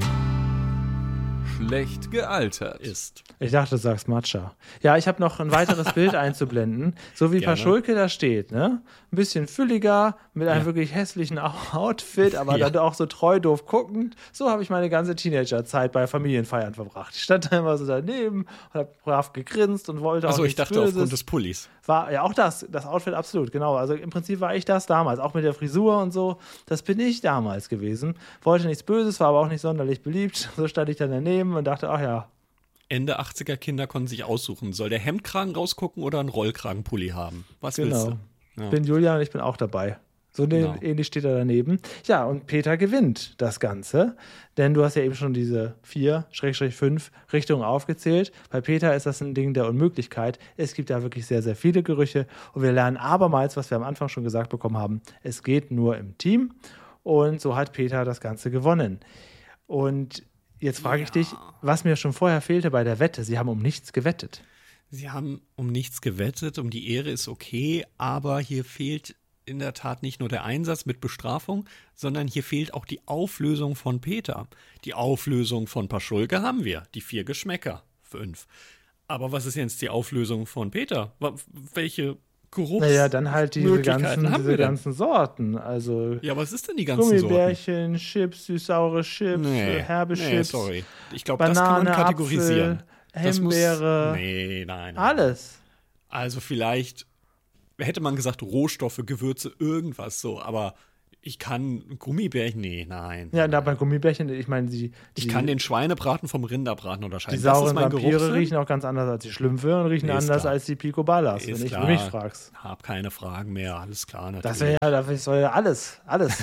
Schlecht gealtert. ist. Ich dachte, du sagst Matcha. Ja, ich habe noch ein weiteres Bild einzublenden. So wie Gerne. Paschulke da steht, ne? Ein bisschen fülliger, mit einem wirklich hässlichen Outfit, aber Ja. dann auch so treu doof guckend. So habe ich meine ganze Teenagerzeit bei Familienfeiern verbracht. Ich stand da immer so daneben und habe brav gegrinst und wollte auch Also ich nichts dachte Böses. aufgrund des Pullis. War ja auch das Outfit absolut, genau. Also im Prinzip war ich das damals, auch mit der Frisur und so. Das bin ich damals gewesen. Wollte nichts Böses, war aber auch nicht sonderlich beliebt. So stand ich dann daneben und dachte, ach ja, Ende 80er Kinder konnten sich aussuchen, soll der Hemdkragen rausgucken oder einen Rollkragenpulli haben? Was willst genau. du? Ja. Ich bin Julian und ich bin auch dabei. So Genau. ähnlich steht er daneben. Ja, und Peter gewinnt das Ganze, denn du hast ja eben schon diese 4/5 Richtungen aufgezählt. Bei Peter ist das ein Ding der Unmöglichkeit. Es gibt da wirklich sehr, sehr viele Gerüche und wir lernen abermals, was wir am Anfang schon gesagt bekommen haben, es geht nur im Team und so hat Peter das Ganze gewonnen. Und jetzt frage ich dich, was mir schon vorher fehlte bei der Wette. Sie haben um nichts gewettet. Sie haben um nichts gewettet, um die Ehre ist okay, aber hier fehlt in der Tat nicht nur der Einsatz mit Bestrafung, sondern hier fehlt auch die Auflösung von Peter. Die Auflösung von Paschulke haben wir, die 4 Geschmäcker, 5. Aber was ist jetzt die Auflösung von Peter? Welche Geruchs Naja, dann halt diese Möglichkeiten haben wir denn? ganzen Sorten. Also Ja, was ist denn die ganzen Sorten? Gummibärchen, Chips, süß-saure Chips, herbe Chips, sorry. Ich glaube, das kann Banane, man kategorisieren. Apfel, Das muss- Himbeere, nein. alles. Also vielleicht hätte man gesagt Rohstoffe, Gewürze, irgendwas so, aber Ich kann Gummibärchen, nein. Ja, da bei Gummibärchen, ich meine, ich kann den Schweinebraten vom Rinderbraten unterscheiden. Die sauren das ist mein Vampire riechen auch ganz anders als die Schlümpfe und riechen anders als die Picoballas, wenn du mich fragst. Hab keine Fragen mehr, alles klar. Natürlich. Das soll ja alles. Alles.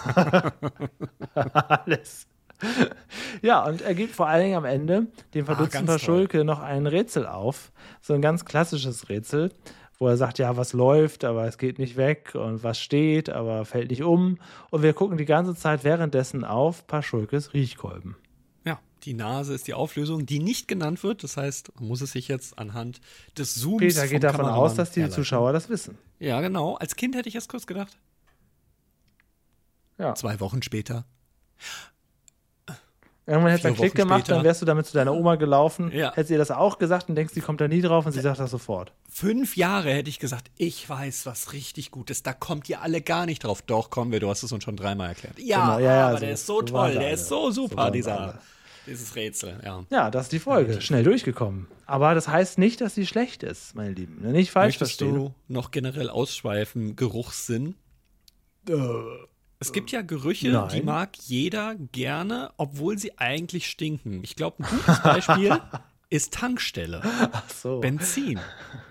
Ja, und er gibt vor allen Dingen am Ende dem verdutzten Paschulke noch ein Rätsel auf. So ein ganz klassisches Rätsel, wo er sagt, ja, was läuft, aber es geht nicht weg und was steht, aber fällt nicht um. Und wir gucken die ganze Zeit währenddessen auf Paschulkes Riechkolben. Ja, die Nase ist die Auflösung, die nicht genannt wird. Das heißt, man muss es sich jetzt anhand des Zooms Peter geht davon aus, dass die Zuschauer das wissen. Ja, genau. Als Kind hätte ich es kurz gedacht. Ja. 2 Wochen später. Irgendwann hätte es einen Klick gemacht, dann wärst du damit zu deiner Oma gelaufen. Ja. Hättest du ihr das auch gesagt und denkst, die kommt da nie drauf und sie sagt das sofort. 5 Jahre hätte ich gesagt, ich weiß was richtig gut ist, da kommt ihr alle gar nicht drauf. Doch, kommen wir, du hast es uns schon 3-mal erklärt. Ja, genau, aber so, der ist so toll, der ist so super, dieses Rätsel. Ja. Ja, das ist die Folge, schnell durchgekommen. Aber das heißt nicht, dass sie schlecht ist, meine Lieben. Nicht falsch verstehen. Möchtest du noch generell ausschweifen, Geruchssinn? Es gibt ja Gerüche, die mag jeder gerne, obwohl sie eigentlich stinken. Ich glaube, ein gutes Beispiel ist Tankstelle. Ach so. Benzin.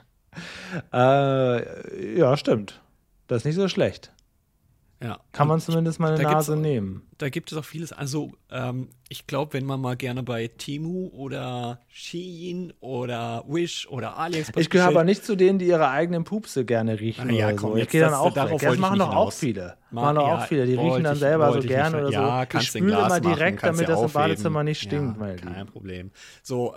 Ja, stimmt. Das ist nicht so schlecht. Ja. Kann man zumindest mal eine Nase nehmen. Da gibt es auch vieles. Also, ich glaube, wenn man mal gerne bei Temu oder Shein oder Wish oder AliExpress Ich gehöre aber nicht zu denen, die ihre eigenen Pupse gerne riechen oder so. Ich gehe dann auch weg. Das machen doch auch viele. Die riechen dann selber so gerne oder so. Ja, ich spüle immer direkt, damit das im Badezimmer nicht stinkt, meine Lieben. Kein Problem. So,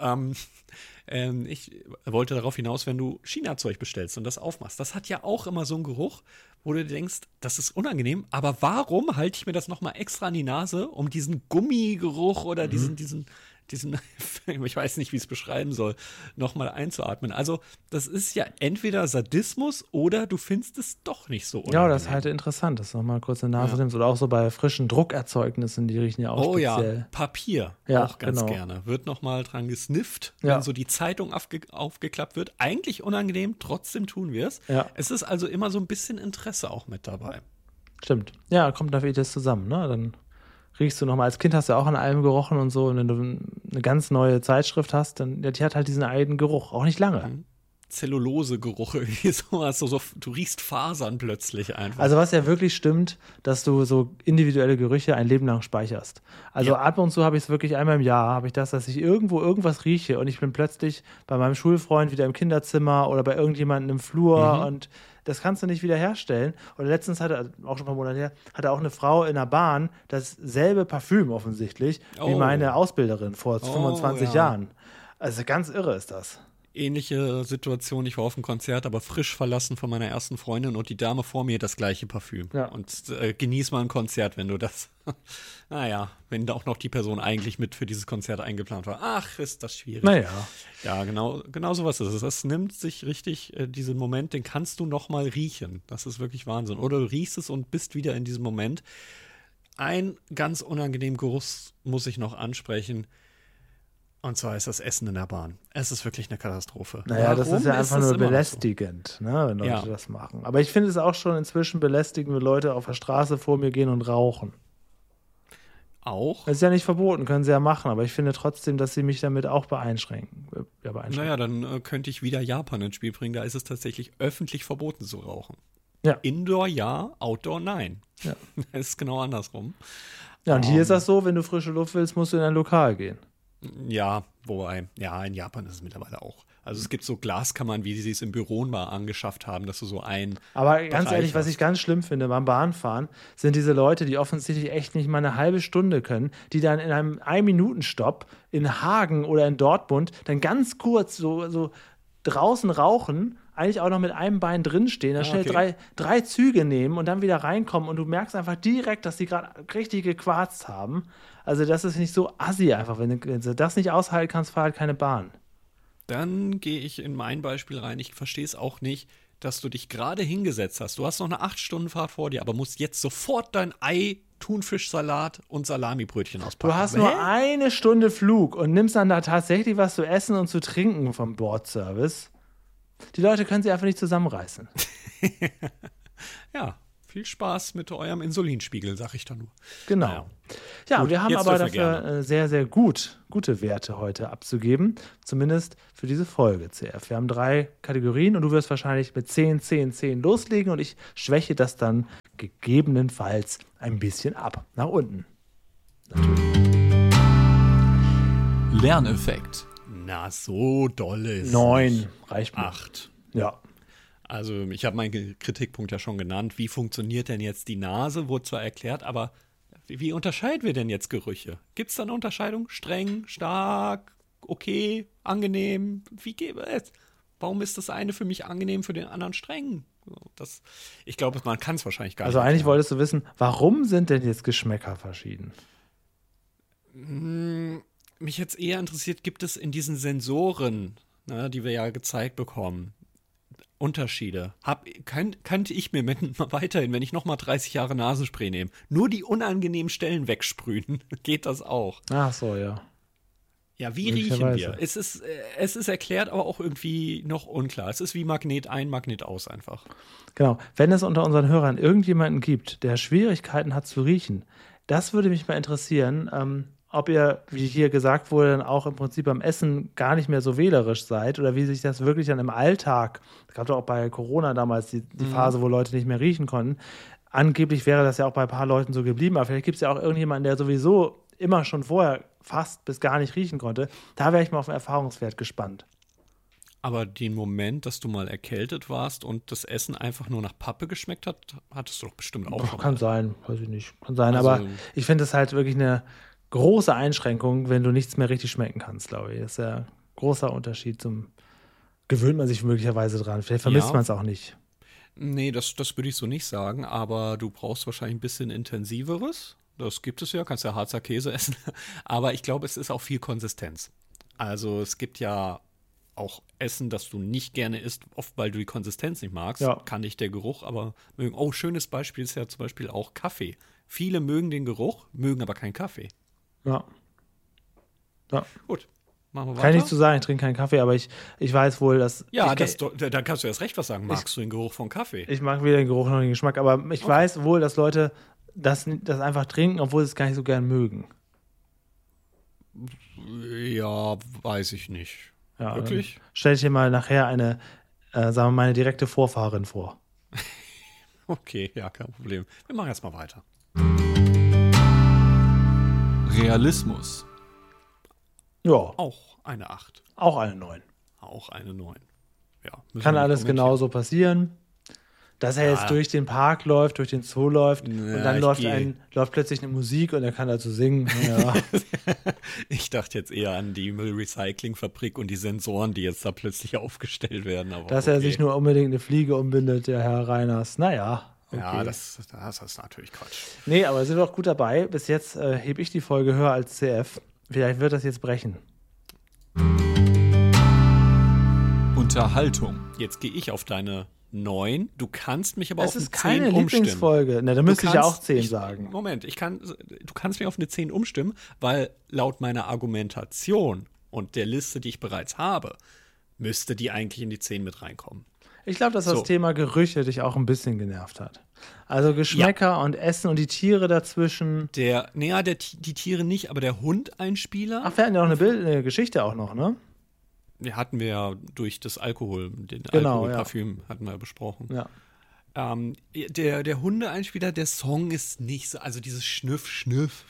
ich wollte darauf hinaus, wenn du China-Zeug bestellst und das aufmachst. Das hat ja auch immer so einen Geruch, wo du denkst, das ist unangenehm, aber warum halte ich mir das nochmal extra an die Nase, um diesen Gummigeruch oder diesen, ich weiß nicht, wie ich es beschreiben soll, nochmal einzuatmen. Also das ist ja entweder Sadismus oder du findest es doch nicht so unangenehm. Ja, das ist halt interessant, dass du nochmal kurz eine Nase nimmst. Oder auch so bei frischen Druckerzeugnissen, die riechen ja auch speziell. Ja, Papier auch ganz gerne. Wird nochmal dran gesnifft, wenn so die Zeitung aufgeklappt wird. Eigentlich unangenehm, trotzdem tun wir es. Ja. Es ist also immer so ein bisschen Interesse auch mit dabei. Stimmt. Ja, kommt da das zusammen, ne? Dann riechst du nochmal, als Kind hast du ja auch an allem gerochen und so, und wenn du eine ganz neue Zeitschrift hast, dann die hat halt diesen eigenen Geruch, auch nicht lange. Zellulosegeruch, irgendwie sowas, du riechst Fasern plötzlich einfach. Also was ja wirklich stimmt, dass du so individuelle Gerüche ein Leben lang speicherst. Also ab und zu habe ich es wirklich einmal im Jahr, habe ich das, dass ich irgendwo irgendwas rieche und ich bin plötzlich bei meinem Schulfreund wieder im Kinderzimmer oder bei irgendjemandem im Flur und das kannst du nicht wieder herstellen. Und letztens hatte, auch schon ein paar Monate her, hatte auch eine Frau in der Bahn dasselbe Parfüm offensichtlich wie meine Ausbilderin vor 25 Jahren. Also ganz irre ist das. Ähnliche Situation, ich war auf einem Konzert, aber frisch verlassen von meiner ersten Freundin und die Dame vor mir das gleiche Parfüm. Ja. Und genieß mal ein Konzert, wenn du das, wenn da auch noch die Person eigentlich mit für dieses Konzert eingeplant war. Ach, ist das schwierig. Naja. Ja, genau sowas ist es. Das nimmt sich richtig, diesen Moment, den kannst du noch mal riechen. Das ist wirklich Wahnsinn. Oder du riechst es und bist wieder in diesem Moment. Ein ganz unangenehmen Geruch muss ich noch ansprechen. Und zwar ist das Essen in der Bahn. Es ist wirklich eine Katastrophe. Naja, das ist ja einfach nur belästigend, ne, wenn Leute das machen. Aber ich finde es auch schon inzwischen belästigend, wenn Leute auf der Straße vor mir gehen und rauchen. Auch? Das ist ja nicht verboten, können sie ja machen. Aber ich finde trotzdem, dass sie mich damit auch beeinschränken. Naja, dann könnte ich wieder Japan ins Spiel bringen. Da ist es tatsächlich öffentlich verboten zu rauchen. Ja. Indoor ja, Outdoor nein. Ja. Das ist genau andersrum. Ja, und hier ist das so, wenn du frische Luft willst, musst du in ein Lokal gehen. Ja, wobei, in Japan ist es mittlerweile auch. Also es gibt so Glaskammern, wie sie es im Büro mal angeschafft haben, dass du so Aber ganz ehrlich, was ich ganz schlimm finde beim Bahnfahren, sind diese Leute, die offensichtlich echt nicht mal eine halbe Stunde können, die dann in einem 1-Minuten-Stopp in Hagen oder in Dortmund dann ganz kurz so draußen rauchen, eigentlich auch noch mit einem Bein drinstehen, dann schnell drei Züge nehmen und dann wieder reinkommen und du merkst einfach direkt, dass die gerade richtig gequarzt haben. Also das ist nicht so assi einfach. Wenn du das nicht aushalten kannst, fahr halt keine Bahn. Dann gehe ich in mein Beispiel rein. Ich verstehe es auch nicht, dass du dich gerade hingesetzt hast. Du hast noch eine 8-Stunden-Fahrt vor dir, aber musst jetzt sofort dein Ei, Thunfischsalat und Salamibrötchen auspacken. Du hast nur eine Stunde Flug und nimmst dann da tatsächlich was zu essen und zu trinken vom Bordservice. Die Leute können sich einfach nicht zusammenreißen. Ja, Viel Spaß mit eurem Insulinspiegel, sag ich da nur. Genau. Naja. Ja, Gut, wir haben jetzt aber dürfen wir dafür sehr, sehr gute Werte heute abzugeben. Zumindest für diese Folge, CF. Wir haben 3 Kategorien und du wirst wahrscheinlich mit 10, 10, 10 loslegen und ich schwäche das dann gegebenenfalls ein bisschen ab. Nach unten. Natürlich. Lerneffekt. Na, so dolle ist 9 reicht mir. 8. Ja. Also ich habe meinen Kritikpunkt ja schon genannt. Wie funktioniert denn jetzt die Nase? Wurde zwar erklärt, aber wie unterscheiden wir denn jetzt Gerüche? Gibt es da eine Unterscheidung? Streng, stark, okay, angenehm? Wie geht es? Warum ist das eine für mich angenehm, für den anderen streng? Ich glaube, man kann es wahrscheinlich gar nicht. Also eigentlich erklären. wolltest du wissen, warum sind denn jetzt Geschmäcker verschieden? Mich jetzt eher interessiert, gibt es in diesen Sensoren, ne, die wir ja gezeigt bekommen, Unterschiede? Könnte ich mir weiterhin, wenn ich nochmal 30 Jahre Nasenspray nehme, nur die unangenehmen Stellen wegsprühen? Geht das auch? Ach so, ja. Ja, wie riechen wir? Möglicherweise. Es ist erklärt, aber auch irgendwie noch unklar. Es ist wie Magnet ein, Magnet aus einfach. Genau. Wenn es unter unseren Hörern irgendjemanden gibt, der Schwierigkeiten hat zu riechen, das würde mich mal interessieren, ob ihr, wie hier gesagt wurde, dann auch im Prinzip beim Essen gar nicht mehr so wählerisch seid oder wie sich das wirklich dann im Alltag, es gab doch auch bei Corona damals die Phase, wo Leute nicht mehr riechen konnten. Angeblich wäre das ja auch bei ein paar Leuten so geblieben, aber vielleicht gibt es ja auch irgendjemanden, der sowieso immer schon vorher fast bis gar nicht riechen konnte. Da wäre ich mal auf den Erfahrungswert gespannt. Aber den Moment, dass du mal erkältet warst und das Essen einfach nur nach Pappe geschmeckt hat, hattest du doch bestimmt auch schon. Kann sein, weiß ich nicht. Kann sein, Also, aber ich finde es halt wirklich eine große Einschränkung, wenn du nichts mehr richtig schmecken kannst, glaube ich. Das ist ja ein großer Unterschied gewöhnt man sich möglicherweise dran. Vielleicht vermisst Ja. man es auch nicht. Nee, das würde ich so nicht sagen, aber du brauchst wahrscheinlich ein bisschen intensiveres. Das gibt es ja, kannst ja Harzer Käse essen. Aber ich glaube, es ist auch viel Konsistenz. Also es gibt ja auch Essen, das du nicht gerne isst, oft weil du die Konsistenz nicht magst. Ja. Kann dich der Geruch aber mögen. Oh, schönes Beispiel ist ja zum Beispiel auch Kaffee. Viele mögen den Geruch, mögen aber keinen Kaffee. Ja. Gut, machen wir weiter. Kann ich nicht zu sagen, ich trinke keinen Kaffee, aber ich weiß wohl, dass. Ja, ich dann kannst du erst recht was sagen. Magst du den Geruch von Kaffee? Ich mag weder den Geruch noch den Geschmack, aber ich weiß wohl, dass Leute das einfach trinken, obwohl sie es gar nicht so gern mögen. Ja, weiß ich nicht. Ja, Wirklich? Stell dir mal nachher eine, sagen wir mal, eine direkte Vorfahrin vor. Okay, ja, kein Problem. Wir machen erst mal weiter. Realismus. Ja, Auch eine 8. auch eine 9. Auch eine 9. Ja, müssen Kann wir nicht alles kommentieren. genauso passieren. Dass er Ja. jetzt durch den Park läuft, durch den Zoo läuft und Ja, dann ich läuft plötzlich eine Musik und er kann dazu singen. Ja. Ich dachte jetzt eher an die Müllrecyclingfabrik und die Sensoren, die jetzt da plötzlich aufgestellt werden. Aber Dass okay. er sich nur unbedingt eine Fliege umbindet, der Herr Reiners. Naja. Okay. Ja, das ist natürlich Quatsch. Nee, aber sind wir auch gut dabei. Bis jetzt hebe ich die Folge höher als CF. Vielleicht wird das jetzt brechen. Unterhaltung. Jetzt gehe ich auf deine 9. Du kannst mich aber Es auf eine ist keine 10 umstimmen. Lieblingsfolge. Na, da müsste ich ja auch 10 sagen. Moment, du kannst mich auf eine 10 umstimmen, weil laut meiner Argumentation und der Liste, die ich bereits habe, müsste die eigentlich in die 10 mit reinkommen. Ich glaube, dass das So. Thema Gerüche dich auch ein bisschen genervt hat. Also Geschmäcker und Essen und die Tiere dazwischen. Die Tiere nicht, aber der Hund-Einspieler, Ach, wir hatten ja auch eine Geschichte auch noch, ne? den hatten wir ja durch das den Genau, Alkoholparfüm hatten wir ja besprochen. Ja. Der Hunde-Einspieler, der Song ist nicht so, also dieses Schnüff,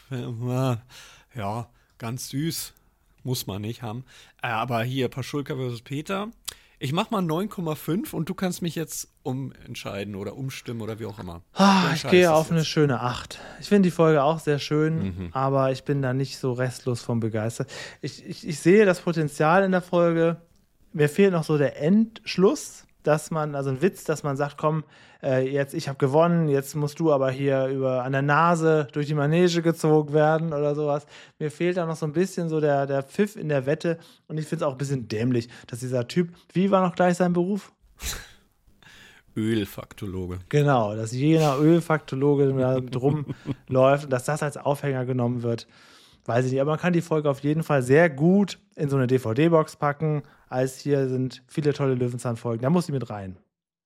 ja, ganz süß, muss man nicht haben. Aber hier Paschulka vs. Peter, ich mach mal 9,5 und du kannst mich jetzt umentscheiden oder umstimmen oder wie auch immer. Ich gehe auf eine schöne 8. Ich finde die Folge auch sehr schön, aber ich bin da nicht so restlos von begeistert. Ich sehe das Potenzial in der Folge. Mir fehlt noch so der Endschluss, also ein Witz, dass man sagt, komm, jetzt, ich habe gewonnen, jetzt musst du aber hier an der Nase durch die Manege gezogen werden oder sowas. Mir fehlt da noch so ein bisschen so der Pfiff in der Wette und ich finde es auch ein bisschen dämlich, dass dieser Typ, wie war noch gleich sein Beruf? Ölfaktologe. Genau, dass jener Ölfaktologe da rumläuft und dass das als Aufhänger genommen wird, weiß ich nicht. Aber man kann die Folge auf jeden Fall sehr gut in so eine DVD-Box packen, als hier sind viele tolle Löwenzahn-Folgen. Da muss sie mit rein.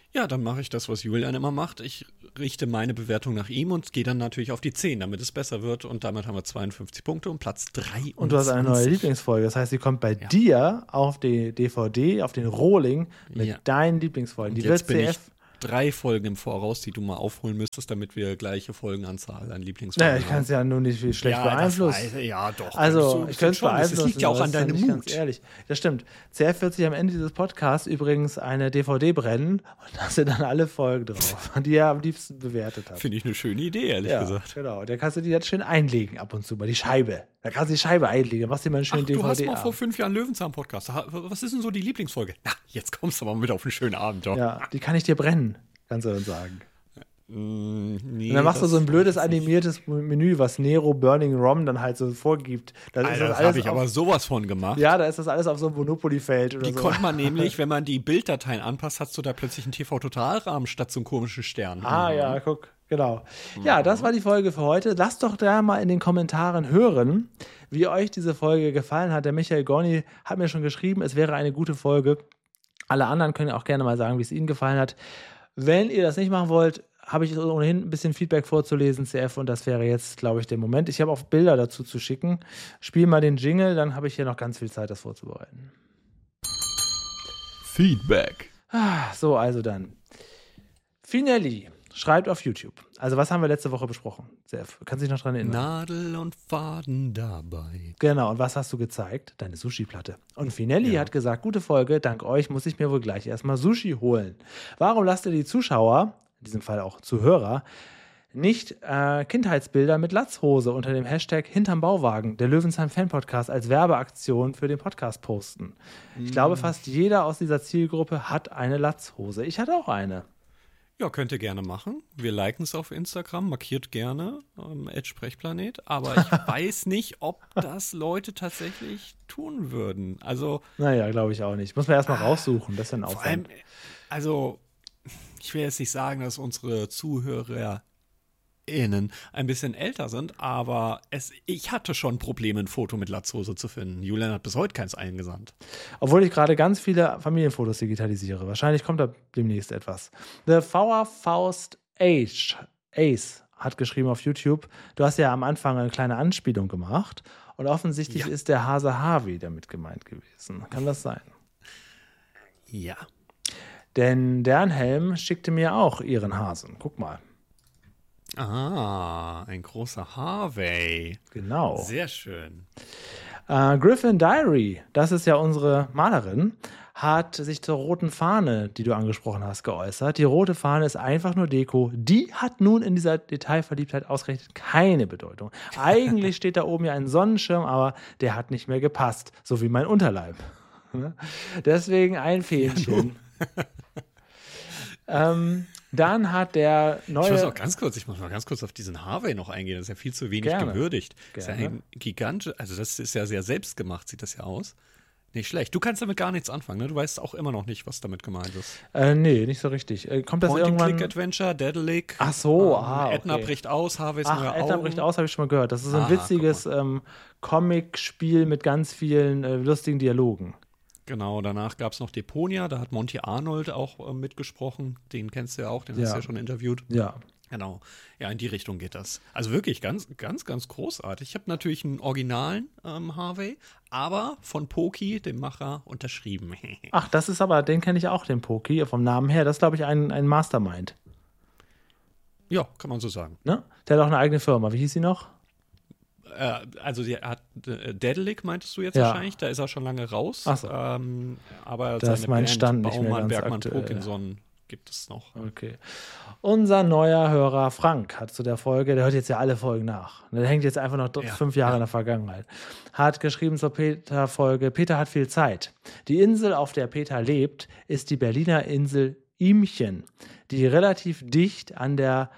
Ja, dann mache ich das, was Julian immer macht. Ich richte meine Bewertung nach ihm und gehe dann natürlich auf die 10, damit es besser wird. Und damit haben wir 52 Punkte und Platz 23. Und du hast eine neue Lieblingsfolge. Das heißt, sie kommt bei dir auf die DVD, auf den Rohling mit deinen Lieblingsfolgen. Die wird CF 3 Folgen im Voraus, die du mal aufholen müsstest, damit wir gleiche Folgenanzahl an Lieblingsfolgen haben. Naja, ich kann es ja nur nicht viel schlecht beeinflussen. Ja, doch. Also, ich könnte es beeinflussen. Das liegt ja auch an deinem Mut. Ganz ehrlich. Das stimmt. CF wird sich am Ende dieses Podcasts übrigens eine DVD brennen und da sind dann alle Folgen drauf, die er am liebsten bewertet hat. Finde ich eine schöne Idee, ehrlich gesagt. Genau. Da kannst du die jetzt schön einlegen ab und zu mal, die Scheibe. Da kannst du die Scheibe einlegen, machst dir mal einen schönen DVD. Du hast mal vor 5 Jahren Löwenzahn-Podcast. Was ist denn so die Lieblingsfolge? Na, jetzt kommst du mal mit auf einen schönen Abend. Doch. Ja, die kann ich dir brennen, kannst du dann sagen. Nee, und dann machst du so ein blödes animiertes Menü, was Nero Burning Rom dann halt so vorgibt. Das habe ich aber sowas von gemacht. Ja, da ist das alles auf so einem Monopoly-Feld oder so. Die konnte man nämlich, wenn man die Bilddateien anpasst, hast du da plötzlich einen TV-Totalrahmen statt so einem komischen Stern. Ja, guck, genau. Ja, das war die Folge für heute. Lasst doch da mal in den Kommentaren hören, wie euch diese Folge gefallen hat. Der Michael Gorni hat mir schon geschrieben, es wäre eine gute Folge. Alle anderen können auch gerne mal sagen, wie es ihnen gefallen hat. Wenn ihr das nicht machen wollt, habe ich ohnehin ein bisschen Feedback vorzulesen, CF, und das wäre jetzt, glaube ich, der Moment. Ich habe auch Bilder dazu zu schicken. Spiel mal den Jingle, dann habe ich hier noch ganz viel Zeit, das vorzubereiten. Feedback. So, also dann. Finelli schreibt auf YouTube. Also, was haben wir letzte Woche besprochen, CF? Kannst du dich noch dran erinnern? Nadel und Faden dabei. Genau, und was hast du gezeigt? Deine Sushi-Platte. Und Finelli hat gesagt, gute Folge, dank euch muss ich mir wohl gleich erstmal Sushi holen. Warum lasst ihr die Zuschauer, in diesem Fall auch Zuhörer, nicht Kindheitsbilder mit Latzhose unter dem Hashtag hinterm Bauwagen, der Löwenzahn-Fan-Podcast, als Werbeaktion für den Podcast posten? Ich glaube, fast jeder aus dieser Zielgruppe hat eine Latzhose. Ich hatte auch eine. Ja, könnt ihr gerne machen. Wir liken es auf Instagram, markiert gerne @Sprechplanet. Aber ich weiß nicht, ob das Leute tatsächlich tun würden. Also, naja, glaube ich auch nicht. Muss man erstmal raussuchen. Das ist ein Aufwand. Vor allem, also, ich will jetzt nicht sagen, dass unsere ZuhörerInnen ein bisschen älter sind, aber ich hatte schon Probleme, ein Foto mit Latzhose zu finden. Julian hat bis heute keins eingesandt. Obwohl ich gerade ganz viele Familienfotos digitalisiere. Wahrscheinlich kommt da demnächst etwas. The Four Faust Ace hat geschrieben auf YouTube, du hast ja am Anfang eine kleine Anspielung gemacht und offensichtlich ist der Hase Harvey damit gemeint gewesen. Kann das sein? Ja. Denn Dernhelm schickte mir auch ihren Hasen. Guck mal. Ah, ein großer Harvey. Genau. Sehr schön. Griffin Diary, das ist ja unsere Malerin, hat sich zur roten Fahne, die du angesprochen hast, geäußert. Die rote Fahne ist einfach nur Deko. Die hat nun in dieser Detailverliebtheit ausgerechnet keine Bedeutung. Eigentlich steht da oben ja ein Sonnenschirm, aber der hat nicht mehr gepasst. So wie mein Unterleib. Deswegen ein Fähnchen. Dann hat der neue... Ich muss mal ganz kurz auf diesen Harvey noch eingehen. Das ist ja viel zu wenig gewürdigt. Das ist ja ein gigantisch, also das ist ja sehr selbstgemacht, sieht das ja aus. Nicht schlecht. Du kannst damit gar nichts anfangen, ne? Du weißt auch immer noch nicht, was damit gemeint ist. Nee, nicht so richtig. Kommt das irgendwann... Point-and-Click-Adventure, Daedalic. Ach so, Edna bricht aus, Harveys neue Augen. Edna bricht aus, habe ich schon mal gehört. Das ist ein witziges Comic-Spiel mit ganz vielen lustigen Dialogen. Genau, danach gab es noch Deponia, da hat Monty Arnold auch mitgesprochen. Den kennst du ja auch, den hast du ja schon interviewt. Ja. Genau. Ja, in die Richtung geht das. Also wirklich ganz, ganz, ganz großartig. Ich habe natürlich einen originalen Harvey, aber von Poki, dem Macher, unterschrieben. Ach, das ist aber, den kenne ich auch, den Poki, vom Namen her. Das ist, glaube ich, ein Mastermind. Ja, kann man so sagen. Ne? Der hat auch eine eigene Firma. Wie hieß sie noch? Also sie hat Daedalic, meintest du jetzt wahrscheinlich? Da ist er schon lange raus. Ach so. Aber das seine Band Stand nicht mehr Baumann, ganz Bergmann, aktuell. Parkinson gibt es noch. Okay. Unser neuer Hörer Frank hat zu der Folge, der hört jetzt ja alle Folgen nach. Der hängt jetzt einfach noch 5 Jahre in der Vergangenheit. Hat geschrieben zur Peter-Folge, Peter hat viel Zeit. Die Insel, auf der Peter lebt, ist die Berliner Insel Ihmchen, die relativ dicht an der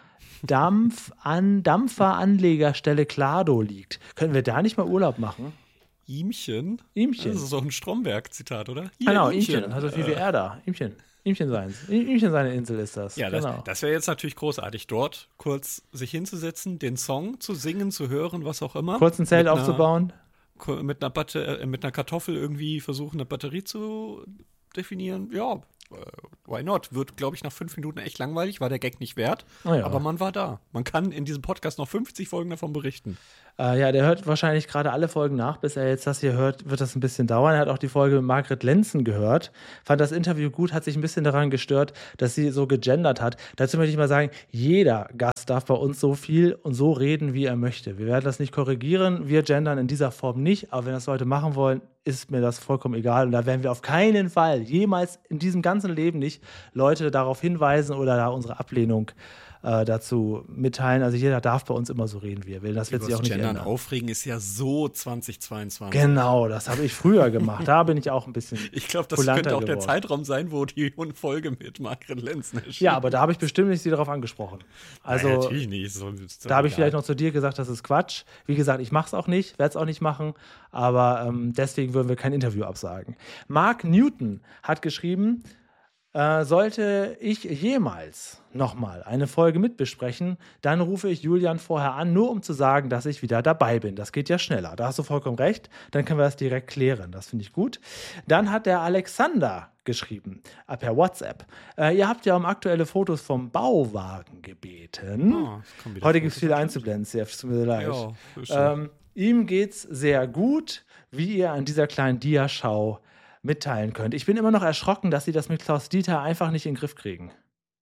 Dampferanlegerstelle Klado liegt. Können wir da nicht mal Urlaub machen? Ihmchen? Ihmchen. Das ist doch ein Stromberg-Zitat, oder? Hier, genau, Ihmchen. Also wie er da. Ihmchen seine Insel ist das. Ja, genau. das wäre jetzt natürlich großartig, dort kurz sich hinzusetzen, den Song zu singen, zu hören, was auch immer. Kurz ein Zelt aufzubauen. Mit einer Kartoffel irgendwie versuchen, eine Batterie zu definieren. Ja. why not? Wird, glaube ich, nach 5 Minuten echt langweilig, war der Gag nicht wert. Ja. Aber man war da. Man kann in diesem Podcast noch 50 Folgen davon berichten. Ja, der hört wahrscheinlich gerade alle Folgen nach. Bis er jetzt das hier hört, wird das ein bisschen dauern. Er hat auch die Folge mit Margret Lenzen gehört. Fand das Interview gut, hat sich ein bisschen daran gestört, dass sie so gegendert hat. Dazu möchte ich mal sagen, jeder Gast darf bei uns so viel und so reden, wie er möchte. Wir werden das nicht korrigieren. Wir gendern in dieser Form nicht. Aber wenn das Leute machen wollen, ist mir das vollkommen egal. Und da werden wir auf keinen Fall, jemals in diesem ganzen Leben nicht, Leute darauf hinweisen oder da unsere Ablehnung dazu mitteilen. Also jeder darf bei uns immer so reden, wie er will. Das wird sich auch nicht Gendern ändern. aufregen ist ja so 2022. Genau, das habe ich früher gemacht. Da bin ich auch ein bisschen Ich glaube, das kulanter könnte auch der geworden. Zeitraum sein, wo die Folge mit Margret Lenzen erschien. Ja, aber da habe ich bestimmt nicht sie darauf angesprochen. Also Nein, natürlich nicht. So, ist doch da habe ich egal. vielleicht noch zu dir gesagt, das ist Quatsch. Wie gesagt, ich mache es auch nicht, werde es auch nicht machen, aber deswegen würden wir kein Interview absagen. Mark Newton hat geschrieben, sollte ich jemals nochmal eine Folge mitbesprechen, dann rufe ich Julian vorher an, nur um zu sagen, dass ich wieder dabei bin. Das geht ja schneller. Da hast du vollkommen recht. Dann können wir das direkt klären. Das finde ich gut. Dann hat der Alexander geschrieben, per WhatsApp. Ihr habt ja um aktuelle Fotos vom Bauwagen gebeten. Es kommen wieder Heute gibt es Fotos. viele Einzublenden, es tut mir sehr leid. Ja, bestimmt. Ihm geht's sehr gut, wie ihr an dieser kleinen Diaschau mitteilen könnt. Ich bin immer noch erschrocken, dass sie das mit Klaus Dieter einfach nicht in den Griff kriegen.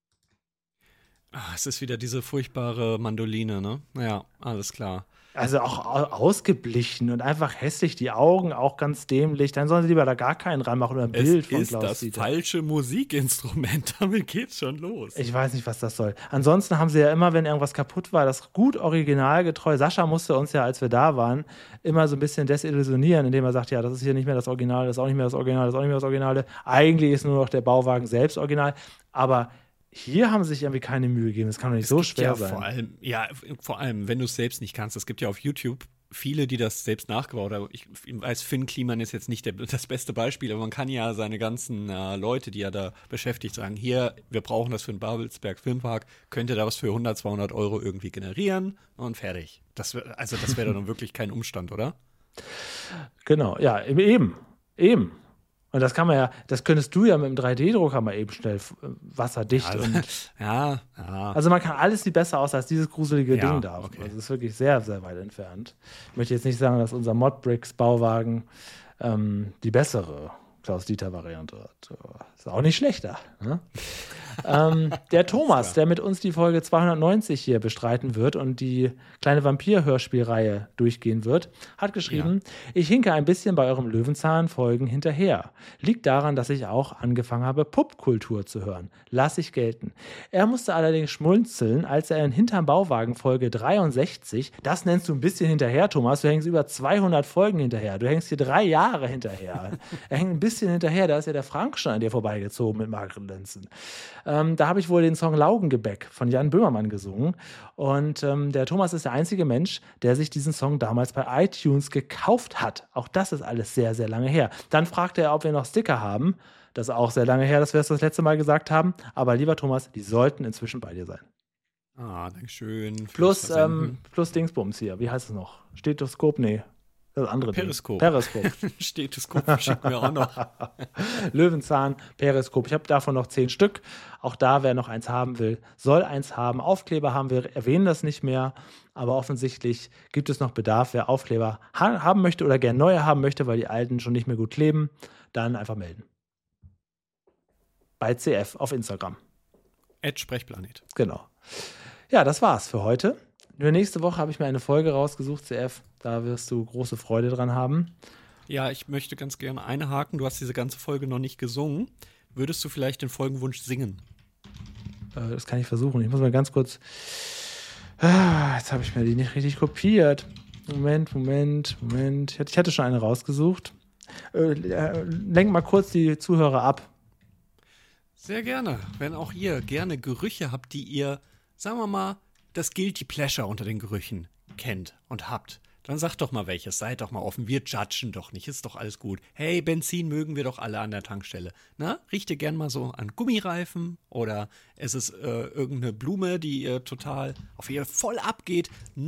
Es ist wieder diese furchtbare Mandoline, ne? Ja, alles klar. Also auch ausgeblichen und einfach hässlich, die Augen auch ganz dämlich. Dann sollen sie lieber da gar keinen ranmachen oder ein Bild von Es ist Klaus das Dieter. falsche Musikinstrument. Damit geht's schon los. Ich weiß nicht, was das soll. Ansonsten haben sie ja immer, wenn irgendwas kaputt war, das gut originalgetreu. Sascha musste uns ja, als wir da waren, immer so ein bisschen desillusionieren, indem er sagt, ja, das ist hier nicht mehr das Original, das ist auch nicht mehr das Original, das ist auch nicht mehr das Originale. Eigentlich ist nur noch der Bauwagen selbst original. Aber hier haben sie sich irgendwie keine Mühe gegeben. Das kann doch nicht so schwer sein. Vor allem, wenn du es selbst nicht kannst. Es gibt ja auf YouTube viele, die das selbst nachgebaut haben. Ich weiß, Finn Kliman ist jetzt nicht das beste Beispiel, aber man kann ja seine ganzen Leute, die ja da beschäftigt, sagen, hier, wir brauchen das für den Babelsberg Filmpark, könnt ihr da was für 100, 200 Euro irgendwie generieren und fertig. Das wäre dann wirklich kein Umstand, oder? Genau, ja, eben. Und das kann man ja, das könntest du ja mit dem 3D-Drucker mal eben schnell wasserdicht. Ja. Also man kann alles viel besser aus als dieses gruselige Ja, Ding da. okay. Also es ist wirklich sehr, sehr weit entfernt. Ich möchte jetzt nicht sagen, dass unser Modbricks-Bauwagen die bessere Klaus-Dieter-Variante hat. Ist auch nicht schlechter. Ne? Der Thomas, der mit uns die Folge 290 hier bestreiten wird und die kleine Vampir-Hörspielreihe durchgehen wird, hat geschrieben, ich hinke ein bisschen bei eurem Löwenzahn-Folgen hinterher. Liegt daran, dass ich auch angefangen habe, Popkultur zu hören. Lass ich gelten. Er musste allerdings schmunzeln, als er in Hinterm Bauwagen Folge 63, das nennst du ein bisschen hinterher, Thomas, du hängst über 200 Folgen hinterher. Du hängst hier 3 Jahre hinterher. Er hängt ein bisschen hinterher, da ist ja der Frank schon an dir vorbeigezogen mit Margret Lenzen. Da habe ich wohl den Song Laugengebäck von Jan Böhmermann gesungen. Und der Thomas ist der einzige Mensch, der sich diesen Song damals bei iTunes gekauft hat. Auch das ist alles sehr, sehr lange her. Dann fragte er, ob wir noch Sticker haben. Das ist auch sehr lange her, dass wir es das letzte Mal gesagt haben. Aber lieber Thomas, die sollten inzwischen bei dir sein. Dankeschön. Plus Dingsbums hier. Wie heißt es noch? Stethoskop? Nee. Das andere Periskop. Periskop. Stethoskop schicken wir auch noch. Löwenzahn, Periskop. Ich habe davon noch 10 Stück. Auch da, wer noch eins haben will, soll eins haben. Aufkleber haben wir, erwähnen das nicht mehr. Aber offensichtlich gibt es noch Bedarf. Wer Aufkleber haben möchte oder gerne neue haben möchte, weil die alten schon nicht mehr gut kleben, dann einfach melden. Bei CF auf Instagram. @Sprechplanet. Genau. Ja, das war's für heute. Für nächste Woche habe ich mir eine Folge rausgesucht, CF. Da wirst du große Freude dran haben. Ja, ich möchte ganz gerne einhaken. Du hast diese ganze Folge noch nicht gesungen. Würdest du vielleicht den Folgenwunsch singen? Das kann ich versuchen. Ich muss mal ganz kurz. Jetzt habe ich mir die nicht richtig kopiert. Moment. Ich hatte schon eine rausgesucht. Lenk mal kurz die Zuhörer ab. Sehr gerne. Wenn auch ihr gerne Gerüche habt, die ihr, sagen wir mal, das Guilty Pleasure unter den Gerüchen kennt und habt, Dann sag doch mal welches, seid doch mal offen. Wir judgen doch nicht, ist doch alles gut. Hey, Benzin mögen wir doch alle an der Tankstelle. Na, riecht ihr gern mal so an Gummireifen? Oder ist es irgendeine Blume, die ihr total auf ihr voll abgeht?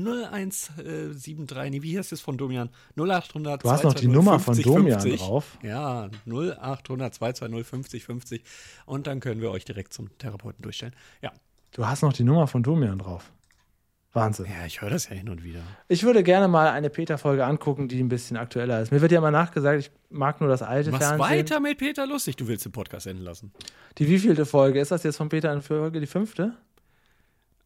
0173, nee, wie heißt es von Domian? 0800 Du hast noch die Nummer von Domian drauf. Ja, 0800 220 50 50. Und dann können wir euch direkt zum Therapeuten durchstellen. Ja. Du hast noch die Nummer von Domian drauf. Wahnsinn. Ja, ich höre das ja hin und wieder. Ich würde gerne mal eine Peter-Folge angucken, die ein bisschen aktueller ist. Mir wird ja immer nachgesagt, ich mag nur das alte Fernsehen. Mach's weiter mit Peter Lustig. Du willst den Podcast enden lassen. Die wievielte Folge? Ist das jetzt von Peter in Folge? Die 5.?